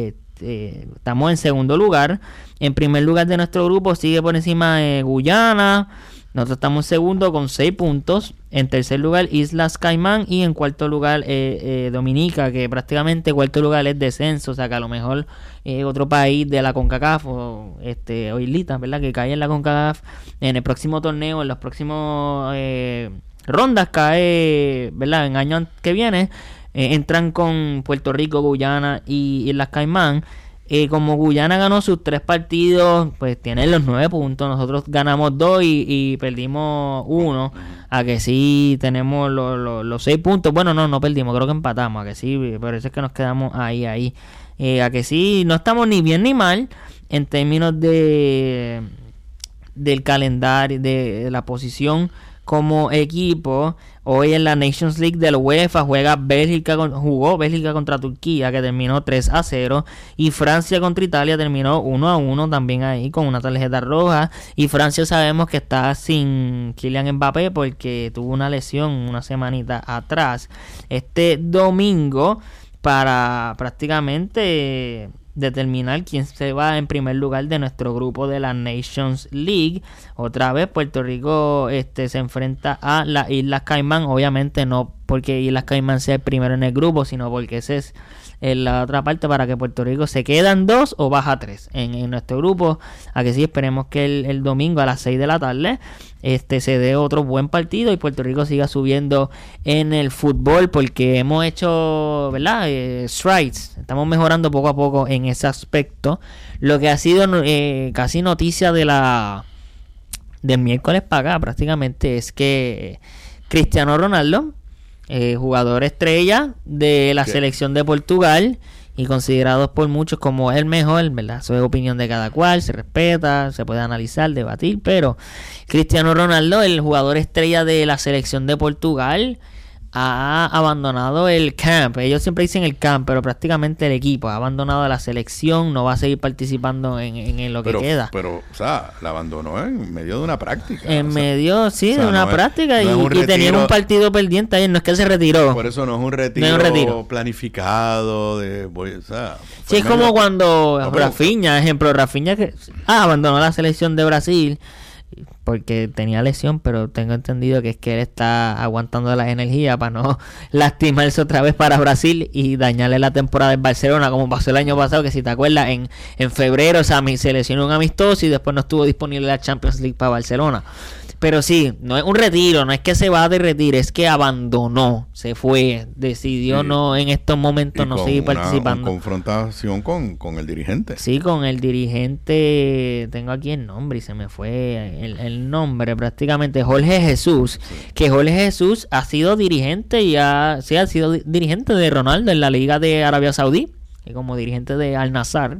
Este, estamos en segundo lugar. En primer lugar de nuestro grupo sigue por encima de Guyana. Nosotros estamos en segundo con seis puntos. En tercer lugar Islas Caimán. Y en cuarto lugar eh, eh, Dominica, que prácticamente cuarto lugar es descenso. O sea que a lo mejor eh, otro país de la CONCACAF o, este, o islitas, ¿verdad? Que cae en la CONCACAF en el próximo torneo, en los próximos eh, rondas cae, ¿verdad? En año que viene eh, entran con Puerto Rico, Guyana y Islas Caimán. Eh, como Guyana ganó sus tres partidos, pues tienen los nueve puntos. Nosotros ganamos dos y, y perdimos uno. A que sí tenemos los, los, los seis puntos. Bueno, no, no perdimos, creo que empatamos. A que sí, por eso es que nos quedamos ahí, ahí. Eh, a que sí, no estamos ni bien ni mal en términos de del calendario, de, de la posición como equipo. Hoy en la Nations League de la UEFA juega Bélgica, jugó Bélgica contra Turquía, que terminó tres a cero, y Francia contra Italia terminó uno a uno también ahí con una tarjeta roja. Y Francia sabemos que está sin Kylian Mbappé porque tuvo una lesión una semanita atrás. Este domingo, para prácticamente determinar quién se va en primer lugar de nuestro grupo de la Nations League. Otra vez Puerto Rico este, se enfrenta a las Islas Caimán, obviamente no porque Islas Caimán sea el primero en el grupo, sino porque ese es en la otra parte para que Puerto Rico se quedan dos o baja tres en, en nuestro grupo. A que sí, esperemos que el, el domingo a las seis de la tarde este se dé otro buen partido y Puerto Rico siga subiendo en el fútbol, porque hemos hecho, ¿verdad? Eh, strides, estamos mejorando poco a poco en ese aspecto. Lo que ha sido eh, casi noticia de la del miércoles para acá prácticamente es que Cristiano Ronaldo, Eh, jugador estrella de la ¿Qué? selección de Portugal y considerados por muchos como el mejor, ¿verdad? Eso es opinión de cada cual, se respeta, se puede analizar, debatir, pero Cristiano Ronaldo, el jugador estrella de la selección de Portugal, ha abandonado el camp. Ellos siempre dicen el camp, pero prácticamente el equipo ha abandonado la selección, no va a seguir participando en, en, en lo que pero, queda. Pero, o sea, la abandonó en medio de una práctica. En o medio, sea, sí, o sea, de una no práctica es, y, no es y tenía un partido pendiente ayer, no es que él se retiró. Por eso no es un retiro, no es un retiro. planificado. De, o sea, sí, es medio... como cuando no, Rafinha, ejemplo, Rafinha que ah, abandonó la selección de Brasil porque tenía lesión, pero tengo entendido que es que él está aguantando las energías para no lastimarse otra vez para Brasil y dañarle la temporada en Barcelona, como pasó el año pasado, que si te acuerdas, en, en febrero, o sea, se lesionó un amistoso y después no estuvo disponible la Champions League para Barcelona. Pero sí, no es un retiro, no es que se va de retiro, es que abandonó, se fue, decidió sí. no en estos momentos no seguir una, participando. Una confrontación con, con el dirigente. Sí, con el dirigente, tengo aquí el nombre y se me fue el, el nombre prácticamente, Jorge Jesús, sí. que Jorge Jesús ha sido dirigente y ha, sí, ha sido dirigente de Ronaldo en la Liga de Arabia Saudí, y como dirigente de Al Nassr.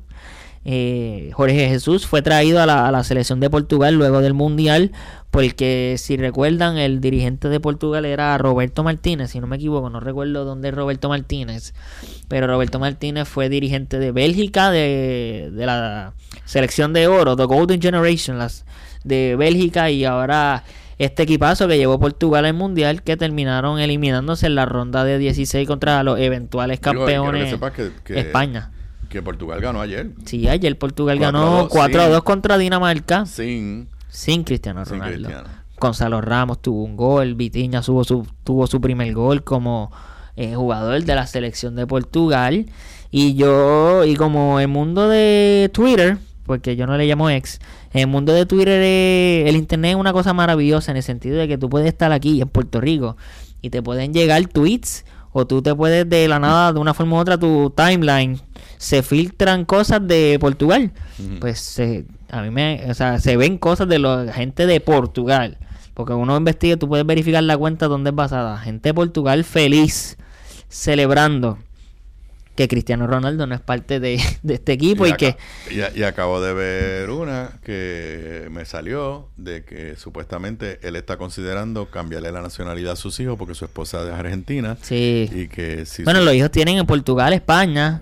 Eh, Jorge Jesús fue traído a la, a la selección de Portugal luego del Mundial, porque si recuerdan el dirigente de Portugal era Roberto Martínez, si no me equivoco, no recuerdo dónde es Roberto Martínez, pero Roberto Martínez fue dirigente de Bélgica, de, de la selección de oro, The Golden Generation, las de Bélgica, y ahora este equipazo que llevó Portugal al Mundial, que terminaron eliminándose en la ronda de dieciséis contra los eventuales campeones Digo, que que, que... España. Que Portugal ganó ayer. Sí, ayer Portugal ganó cuatro a dos contra Dinamarca. Sin, sin Cristiano Ronaldo. Sin Cristiano. Gonzalo Ramos tuvo un gol. Vitinha tuvo su, tuvo su primer gol como eh, jugador de la selección de Portugal. Y yo, y como el mundo de Twitter, porque yo no le llamo ex, en el mundo de Twitter, eh, el internet es una cosa maravillosa en el sentido de que tú puedes estar aquí en Puerto Rico y te pueden llegar tweets o tú te puedes de la nada, de una forma u otra, tu timeline, se filtran cosas de Portugal. Uh-huh. Pues se, a mí me, o sea, se ven cosas de la gente de Portugal. Porque uno investiga, tú puedes verificar la cuenta donde es basada. Gente de Portugal feliz, celebrando que Cristiano Ronaldo no es parte de, de este equipo y, y acá, que... Y, y acabo de ver una que me salió de que supuestamente él está considerando cambiarle la nacionalidad a sus hijos porque su esposa es argentina. Sí. Y que si bueno, su... los hijos tienen en Portugal, España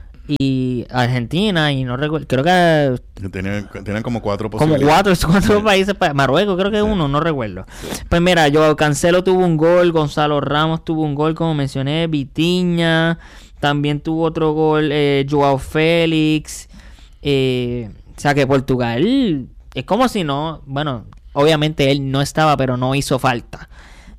y Argentina y no recuerdo, creo que... Tenían, tenían como cuatro posibilidades. Como cuatro, cuatro sí. países, Marruecos creo que sí. uno, no recuerdo. Sí. Pues mira, Joao Cancelo tuvo un gol, Gonzalo Ramos tuvo un gol, como mencioné, Vitinha... También tuvo otro gol eh, Joao Félix. Eh, o sea que Portugal es como si no... Bueno, obviamente él no estaba, pero no hizo falta.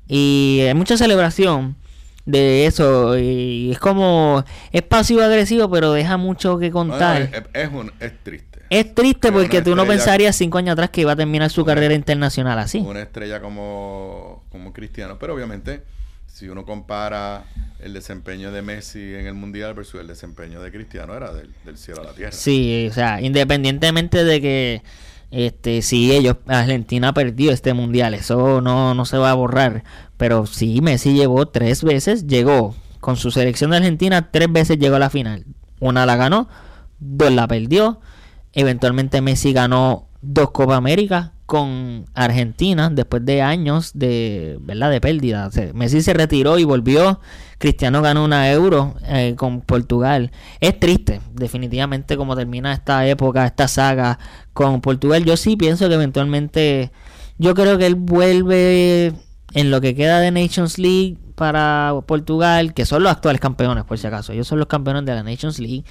Y hay mucha celebración de eso. Y es como... Es pasivo-agresivo, pero deja mucho que contar. Bueno, es, es, un, es triste. Es triste pero porque tú no pensarías cinco años atrás que iba a terminar su una, carrera internacional así. Una estrella como, como Cristiano. Pero obviamente... Si uno compara el desempeño de Messi en el Mundial versus el desempeño de Cristiano, era del, del cielo a la tierra. Sí, o sea, independientemente de que este si ellos, Argentina perdió este Mundial, eso no, no se va a borrar. Pero sí, Messi llevó tres veces, llegó con su selección de Argentina, tres veces llegó a la final. Una la ganó, dos la perdió. Eventualmente Messi ganó dos Copa América con Argentina después de años de, ¿verdad?, de pérdida. O sea, Messi se retiró y volvió. Cristiano ganó una Euro eh, con Portugal. Es triste, definitivamente, como termina esta época, esta saga con Portugal. Yo sí pienso que eventualmente, yo creo que él vuelve en lo que queda de Nations League para Portugal, que son los actuales campeones, por si acaso. Ellos son los campeones de la Nations League.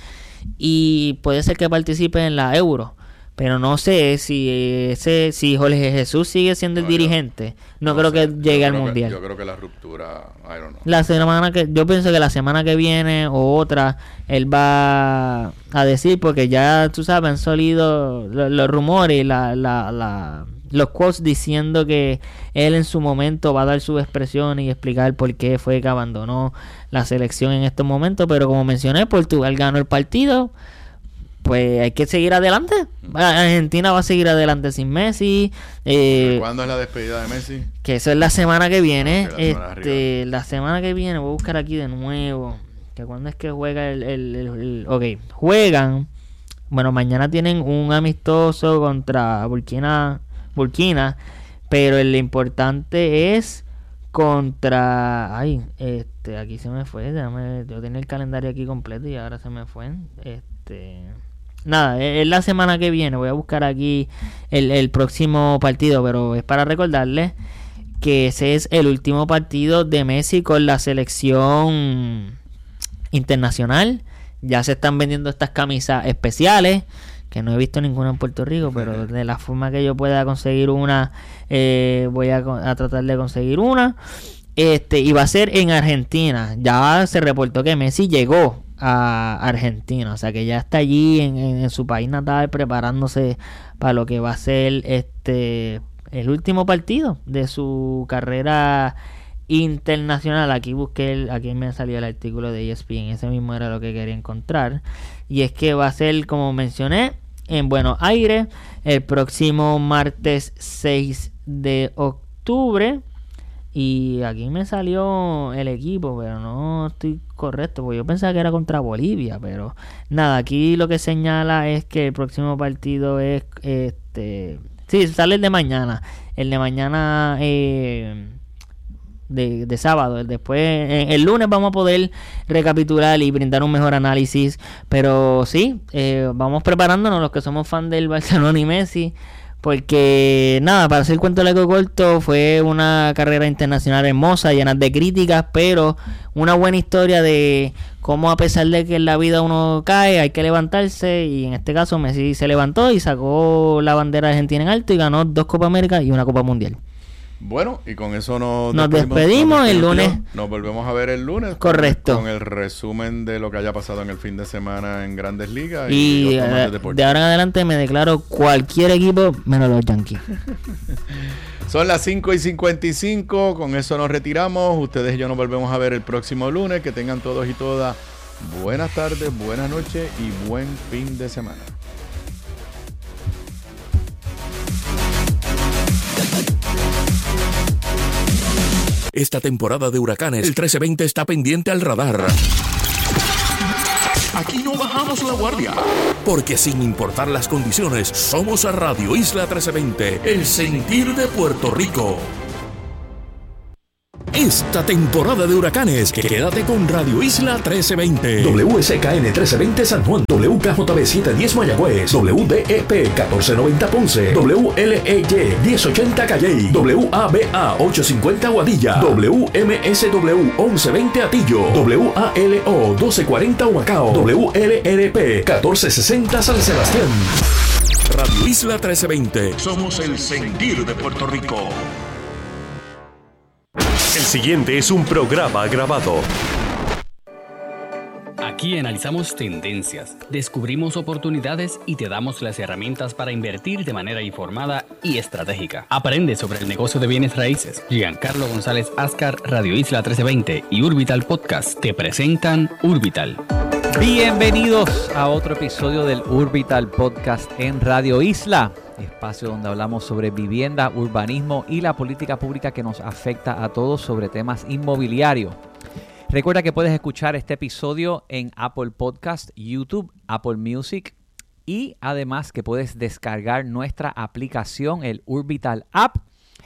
Y puede ser que participe en la Euro. Pero no sé si ese, si Jorge Jesús sigue siendo el no, dirigente. No, no creo sé, que llegue al Mundial. Que, yo creo que la ruptura, I don't know. La semana que, yo pienso que la semana que viene o otra, él va a decir, porque ya, tú sabes, han salido los, los rumores, la, la, la, los quotes diciendo que él en su momento va a dar sus expresiones y explicar por qué fue que abandonó la selección en estos momentos. Pero como mencioné, Portugal ganó el partido. Pues hay que seguir adelante. Argentina va a seguir adelante sin Messi. Eh, ¿Cuándo es la despedida de Messi? Que eso es la semana que viene. Okay, la, semana este, la semana que viene, voy a buscar aquí de nuevo. Que cuándo es que juega el, el, el, el... Ok, juegan. Bueno, mañana tienen un amistoso contra Burkina. Burkina. Pero el importante es contra... Ay, este, aquí se me fue. Déjame, yo tenía el calendario aquí completo y ahora se me fue. Este... Nada, es la semana que viene. Voy a buscar aquí el, el próximo partido, pero es para recordarles que ese es el último partido de Messi con la selección internacional. Ya se están vendiendo estas camisas especiales, que no he visto ninguna en Puerto Rico, pero de la forma que yo pueda conseguir una, eh, voy a, a tratar de conseguir una. Este, y va a ser en Argentina. Ya se reportó que Messi llegó a Argentina, o sea que ya está allí en, en, en su país natal preparándose para lo que va a ser este el último partido de su carrera internacional. Aquí busqué el, aquí me salió el artículo de E S P N, ese mismo era lo que quería encontrar, y es que va a ser, como mencioné, en Buenos Aires el próximo martes seis de octubre. Y aquí me salió el equipo, pero no estoy correcto, porque yo pensaba que era contra Bolivia, pero nada, aquí lo que señala es que el próximo partido es, este, sí, sale el de mañana, el de mañana eh, de, de sábado, el después, el, el lunes vamos a poder recapitular y brindar un mejor análisis, pero sí, eh, vamos preparándonos los que somos fan del Barcelona y Messi. Porque nada, para hacer cuento largo corto, fue una carrera internacional hermosa, llena de críticas, pero una buena historia de cómo, a pesar de que en la vida uno cae, hay que levantarse. Y en este caso Messi se levantó y sacó la bandera argentina en alto y ganó dos Copa América y una Copa Mundial. Bueno, y con eso nos, nos despedimos, despedimos nos el lunes. Nos volvemos a ver el lunes. Correcto. Con, con el resumen de lo que haya pasado en el fin de semana en Grandes Ligas. Y, y de, de ahora en adelante me declaro cualquier equipo menos los Yankees. Son las cinco y cincuenta y cinco, con eso nos retiramos. Ustedes y yo nos volvemos a ver el próximo lunes. Que tengan todos y todas buenas tardes, buenas noches y buen fin de semana. Esta temporada de huracanes, el trece veinte está pendiente al radar. Aquí no bajamos la guardia. Porque sin importar las condiciones, somos a Radio Isla trece veinte, el sentir de Puerto Rico. Esta temporada de huracanes, quédate con Radio Isla trece veinte. W S K N trece veinte San Juan, W K J B setecientos diez Mayagüez, W D E P catorce noventa Ponce, W L E Y diez ochenta Calley, W A B A ochocientos cincuenta Guadilla, W M S W once veinte Atillo, W A L O doce cuarenta Humacao, W L R P catorce sesenta San Sebastián. Radio Isla trece veinte. Somos el sentir de Puerto Rico. El siguiente es un programa grabado. Aquí analizamos tendencias, descubrimos oportunidades y te damos las herramientas para invertir de manera informada y estratégica. Aprende sobre el negocio de bienes raíces. Giancarlo González Ascar, Radio Isla trece veinte y Urbital Podcast te presentan Urbital. Bienvenidos a otro episodio del Urbital Podcast en Radio Isla, espacio donde hablamos sobre vivienda, urbanismo y la política pública que nos afecta a todos sobre temas inmobiliarios. Recuerda que puedes escuchar este episodio en Apple Podcast, YouTube, Apple Music y además que puedes descargar nuestra aplicación, el Urbital App,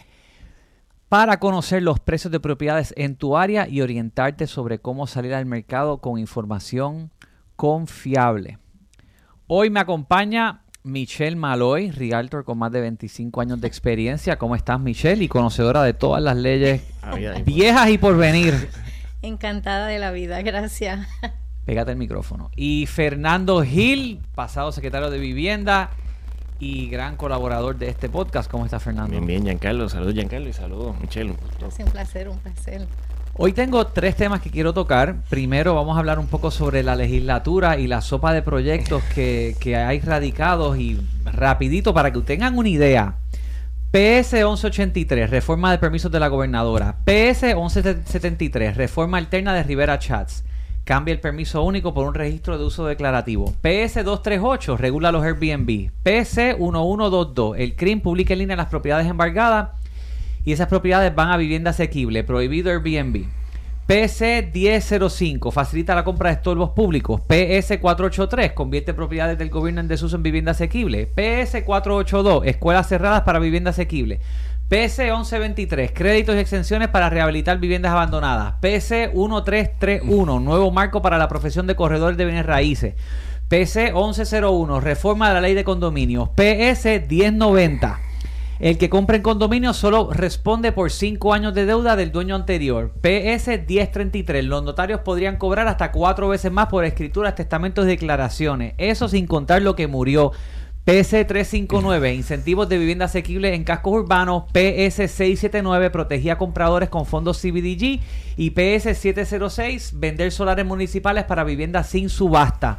para conocer los precios de propiedades en tu área y orientarte sobre cómo salir al mercado con información confiable. Hoy me acompaña Michelle Maloy, realtor con más de veinticinco años de experiencia. ¿Cómo estás, Michelle? Y conocedora de todas las leyes viejas y por venir. Encantada de la vida, gracias. Pégate el micrófono. Y Fernando Gil, pasado secretario de Vivienda y gran colaborador de este podcast. ¿Cómo está, Fernando? Bien, bien, Giancarlo. Saludos, Giancarlo, y saludos, Michelle. Es un placer, un placer. Hoy tengo tres temas que quiero tocar. Primero vamos a hablar un poco sobre la legislatura y la sopa de proyectos que, que hay radicados, y rapidito para que tengan una idea. P S once ochenta y tres, reforma de permisos de la gobernadora. P S once setenta y tres, reforma alterna de Rivera Chats. Cambia el permiso único por un registro de uso declarativo. P S doscientos treinta y ocho, regula los Airbnb. P S once veintidós, el C R I M publica en línea las propiedades embargadas y esas propiedades van a vivienda asequible. Prohibido Airbnb. P S diez cero cinco, facilita la compra de estorbos públicos. P S cuatrocientos ochenta y tres, convierte propiedades del gobierno en desuso en vivienda asequible. P S cuatrocientos ochenta y dos, escuelas cerradas para vivienda asequible. P S once veintitrés, créditos y exenciones para rehabilitar viviendas abandonadas. P S trece treinta y uno, nuevo marco para la profesión de corredores de bienes raíces. P S once cero uno, reforma de la ley de condominios. P S diez noventa, el que compra en condominio solo responde por cinco años de deuda del dueño anterior. P S diez treinta y tres, los notarios podrían cobrar hasta cuatro veces más por escrituras, testamentos y declaraciones. Eso sin contar lo que murió. P S trescientos cincuenta y nueve, incentivos de vivienda asequible en cascos urbanos. P S seiscientos setenta y nueve, protegía a compradores con fondos C B D G. Y P S setecientos seis, vender solares municipales para viviendas sin subasta.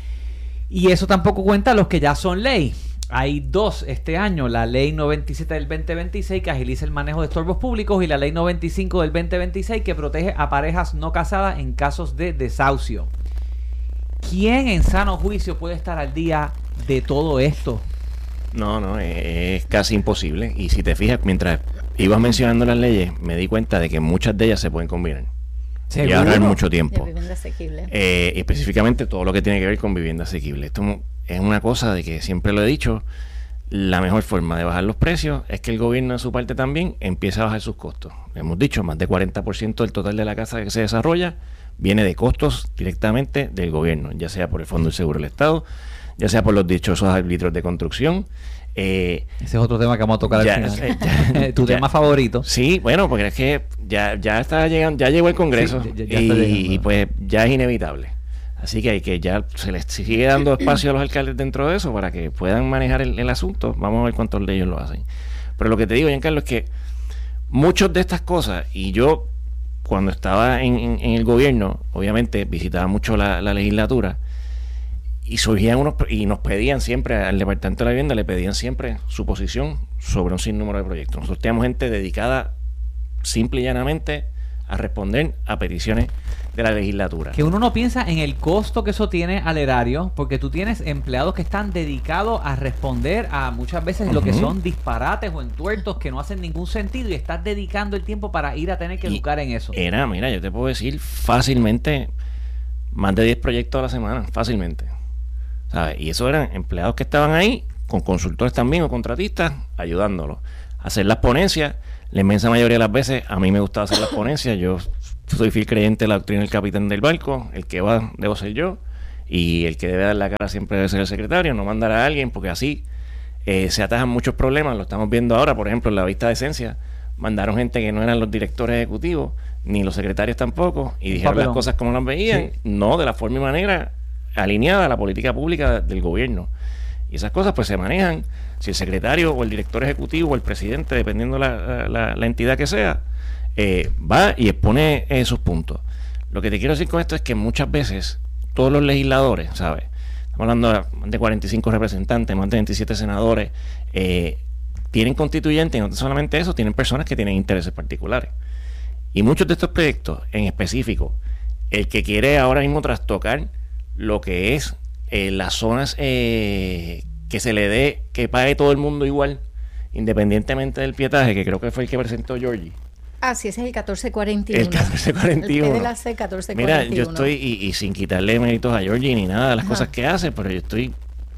Y eso tampoco cuenta los que ya son ley. Hay dos este año, la ley noventa y siete del veinte veintiséis que agiliza el manejo de estorbos públicos y la ley noventa y cinco del veinte veintiséis que protege a parejas no casadas en casos de desahucio. ¿Quién en sano juicio puede estar al día de todo esto? No, no, es, es casi imposible. Y si te fijas, mientras ibas mencionando las leyes, me di cuenta de que muchas de ellas se pueden combinar. Y ahorrar mucho tiempo. De vivienda asequible. Eh, específicamente todo lo que tiene que ver con vivienda asequible. Esto es una cosa de que siempre lo he dicho, la mejor forma de bajar los precios es que el gobierno de su parte también empiece a bajar sus costos. Hemos dicho, más de cuarenta por ciento del total de la casa que se desarrolla viene de costos directamente del gobierno, ya sea por el Fondo del Seguro del Estado, ya sea por los dichosos árbitros de construcción. Eh, Ese es otro tema que vamos a tocar ya, al final. Ya, tu ya, tema favorito. Sí, bueno, porque es que ya, ya está llegando, ya llegó el Congreso, sí, ya, ya y, y pues ya es inevitable. Así que hay que ya se les sigue dando espacio a los alcaldes dentro de eso para que puedan manejar el, el asunto. Vamos a ver cuántos de ellos lo hacen. Pero lo que te digo, Giancarlo, es que muchas de estas cosas, y yo cuando estaba en, en, en el gobierno, obviamente visitaba mucho la, la legislatura, y surgían unos y nos pedían siempre, al Departamento de la Vivienda le pedían siempre su posición sobre un sinnúmero de proyectos. Nosotros teníamos gente dedicada simple y llanamente a responder a peticiones de la legislatura. Que uno no piensa en el costo que eso tiene al erario, porque tú tienes empleados que están dedicados a responder a muchas veces uh-huh. lo que son disparates o entuertos que no hacen ningún sentido, y estás dedicando el tiempo para ir a tener que y educar en eso. Era, mira, yo te puedo decir fácilmente más de diez proyectos a la semana, fácilmente. ¿Sabes? Y eso eran empleados que estaban ahí, con consultores también o contratistas, ayudándolos a hacer las ponencias. La inmensa mayoría de las veces a mí me gustaba hacer las ponencias. Yo soy fiel creyente de la doctrina del capitán del barco. El que va debo ser yo, y el que debe dar la cara siempre debe ser el secretario, no mandar a alguien, porque así eh, se atajan muchos problemas. Lo estamos viendo ahora, por ejemplo, en la vista de esencia mandaron gente que no eran los directores ejecutivos ni los secretarios tampoco, y dijeron Papelón. Las cosas como las veían, sí. no de la forma y manera alineada a la política pública del gobierno. Y esas cosas pues se manejan. Si el secretario o el director ejecutivo o el presidente, dependiendo la, la, la entidad que sea, eh, va y expone eh, sus puntos. Lo que te quiero decir con esto es que muchas veces todos los legisladores, ¿sabes? Estamos hablando de más de cuarenta y cinco representantes, más de veintisiete senadores, eh, tienen constituyentes, y no solamente eso, tienen personas que tienen intereses particulares. Y muchos de estos proyectos, en específico, el que quiere ahora mismo trastocar lo que es eh, las zonas eh, que se le dé, que pague todo el mundo igual, independientemente del pietaje, que creo que fue el que presentó Georgie. Ah, sí, ese es el catorce cuarenta y uno. El catorce cuarenta y uno. El P de la C catorce cuarenta y uno. Mira, yo estoy, y, y sin quitarle méritos a Georgie ni nada de las Ajá. cosas que hace, pero yo estoy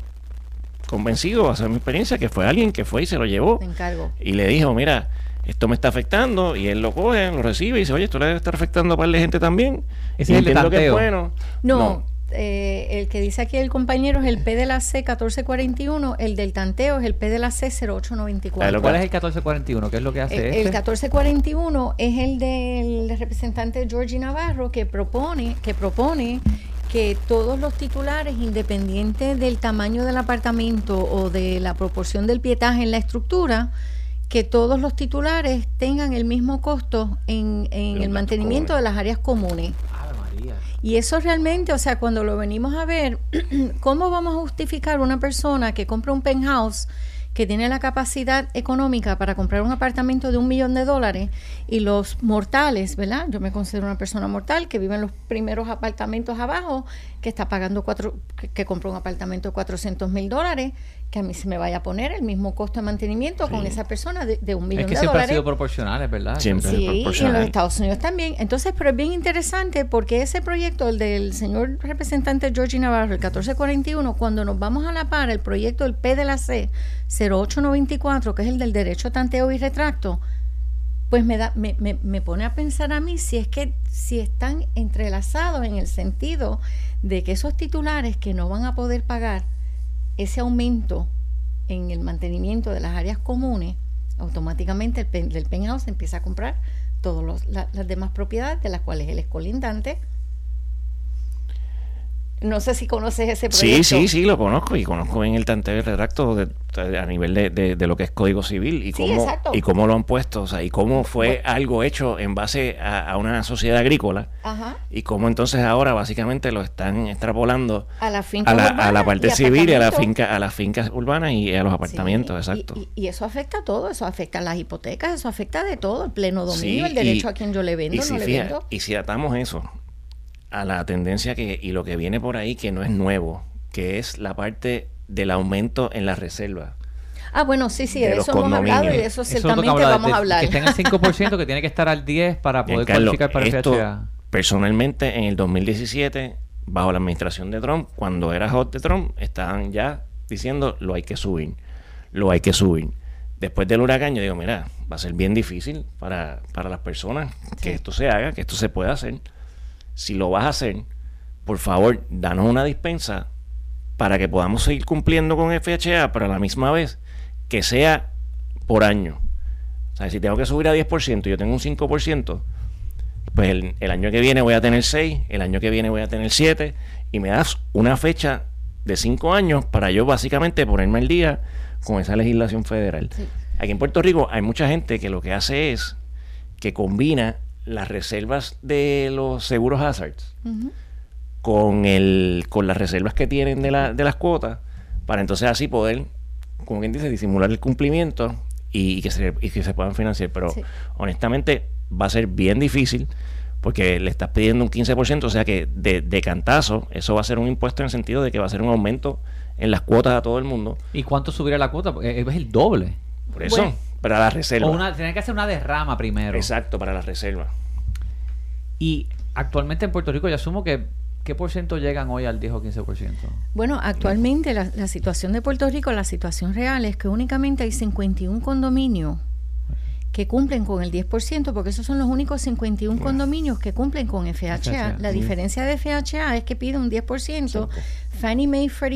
convencido, a hacer mi experiencia, que fue alguien que fue y se lo llevó. Te encargo. Y le dijo, mira, esto me está afectando, y él lo coge, lo recibe y dice, oye, esto le debe estar afectando a par de gente también. Ese es el de tanteo. Que es bueno. No, no. Eh, el que dice aquí el compañero es el P de la C catorce cuarenta y uno, el del tanteo es el P de la C cero ocho noventa y cuatro. ¿Cuál es el catorce cuarenta y uno? ¿Qué es lo que hace el, este? El catorce cuarenta y uno es el del representante Georgie Navarro, que propone, que propone que todos los titulares, independiente del tamaño del apartamento o de la proporción del pietaje en la estructura, que todos los titulares tengan el mismo costo en, en el mantenimiento de las áreas comunes. Y eso realmente, o sea, cuando lo venimos a ver, ¿cómo vamos a justificar una persona que compra un penthouse, que tiene la capacidad económica para comprar un apartamento de un millón de dólares, y los mortales, ¿verdad? Yo me considero una persona mortal que vive en los primeros apartamentos abajo, que está pagando cuatro, que, que compró un apartamento de cuatrocientos mil dólares, que a mí se me vaya a poner el mismo costo de mantenimiento sí. con esa persona de, de un millón de dólares. Es que siempre ha sido proporcional, es verdad. Siempre sí, es proporcional. Y en los Estados Unidos también. Entonces, pero es bien interesante porque ese proyecto, el del señor representante Georgie Navarro, el catorce cuarenta y uno, cuando nos vamos a la par, el proyecto del P de la C cero ocho noventa y cuatro, que es el del derecho a tanteo y retracto, pues me da, me, me, me pone a pensar a mí si es que si están entrelazados en el sentido de que esos titulares que no van a poder pagar ese aumento en el mantenimiento de las áreas comunes, automáticamente el, pen, el penthouse empieza a comprar todas la, las demás propiedades de las cuales él es colindante. No sé si conoces ese proyecto. Sí, sí, sí, lo conozco, y conozco en el tanteo y retracto de, de, a nivel de, de, de lo que es Código Civil y, sí, cómo, y cómo lo han puesto, o sea, y cómo fue bueno. algo hecho en base a, a una sociedad agrícola. Ajá. Y cómo entonces ahora básicamente lo están extrapolando a la, finca a la, a la parte y civil y a la finca, a las fincas urbanas y a los apartamentos, sí, exacto. Y, y, y eso afecta a todo, eso afecta a las hipotecas, eso afecta de todo, el pleno dominio, sí, el derecho y, a quien yo le vendo, y no si le fija, vendo. Y si atamos eso a la tendencia que y lo que viene por ahí, que no es nuevo, que es la parte del aumento en las reservas. Ah, bueno, sí, sí, de, de eso hemos hablado y de eso, eso ciertamente vamos de, a hablar. Que esté en el cinco por ciento, que tiene que estar al diez por ciento para poder Carlos, cualificar para esto, F H A. Personalmente, en el dos mil diecisiete, bajo la administración de Trump, cuando era hot de Trump, estaban ya diciendo, lo hay que subir, lo hay que subir. Después del huracán, yo digo, mira, va a ser bien difícil para, para las personas que sí. esto se haga, que esto se pueda hacer. Si lo vas a hacer, por favor, danos una dispensa para que podamos seguir cumpliendo con F H A, pero a la misma vez que sea por año. O sea, si tengo que subir a diez por ciento y yo tengo un cinco por ciento, pues el, el año que viene voy a tener seis, el año que viene voy a tener siete, y me das una fecha de cinco años para yo básicamente ponerme al día con esa legislación federal. Sí. Aquí en Puerto Rico hay mucha gente que lo que hace es que combina las reservas de los seguros hazards uh-huh. con el con las reservas que tienen de, la, de las cuotas, para entonces así poder, como quien dice, disimular el cumplimiento y, y, que, se, y que se puedan financiar. Pero sí, honestamente va a ser bien difícil porque le estás pidiendo un quince por ciento, o sea que de, de cantazo eso va a ser un impuesto en el sentido de que va a ser un aumento en las cuotas a todo el mundo. ¿Y cuánto subirá la cuota? Porque es el doble. Por eso, bueno, para la reserva. O una, tienen que hacer una derrama primero. Exacto, para la reserva. Y actualmente en Puerto Rico, yo asumo que ¿qué por ciento llegan hoy al diez o quince por ciento? Bueno, actualmente la, la situación de Puerto Rico, la situación real es que únicamente hay cincuenta y uno condominios que cumplen con el diez por ciento, porque esos son los únicos cincuenta y uno condominios que cumplen con F H A. La diferencia de F H A es que pide un diez por ciento. Fannie Mae, Freddie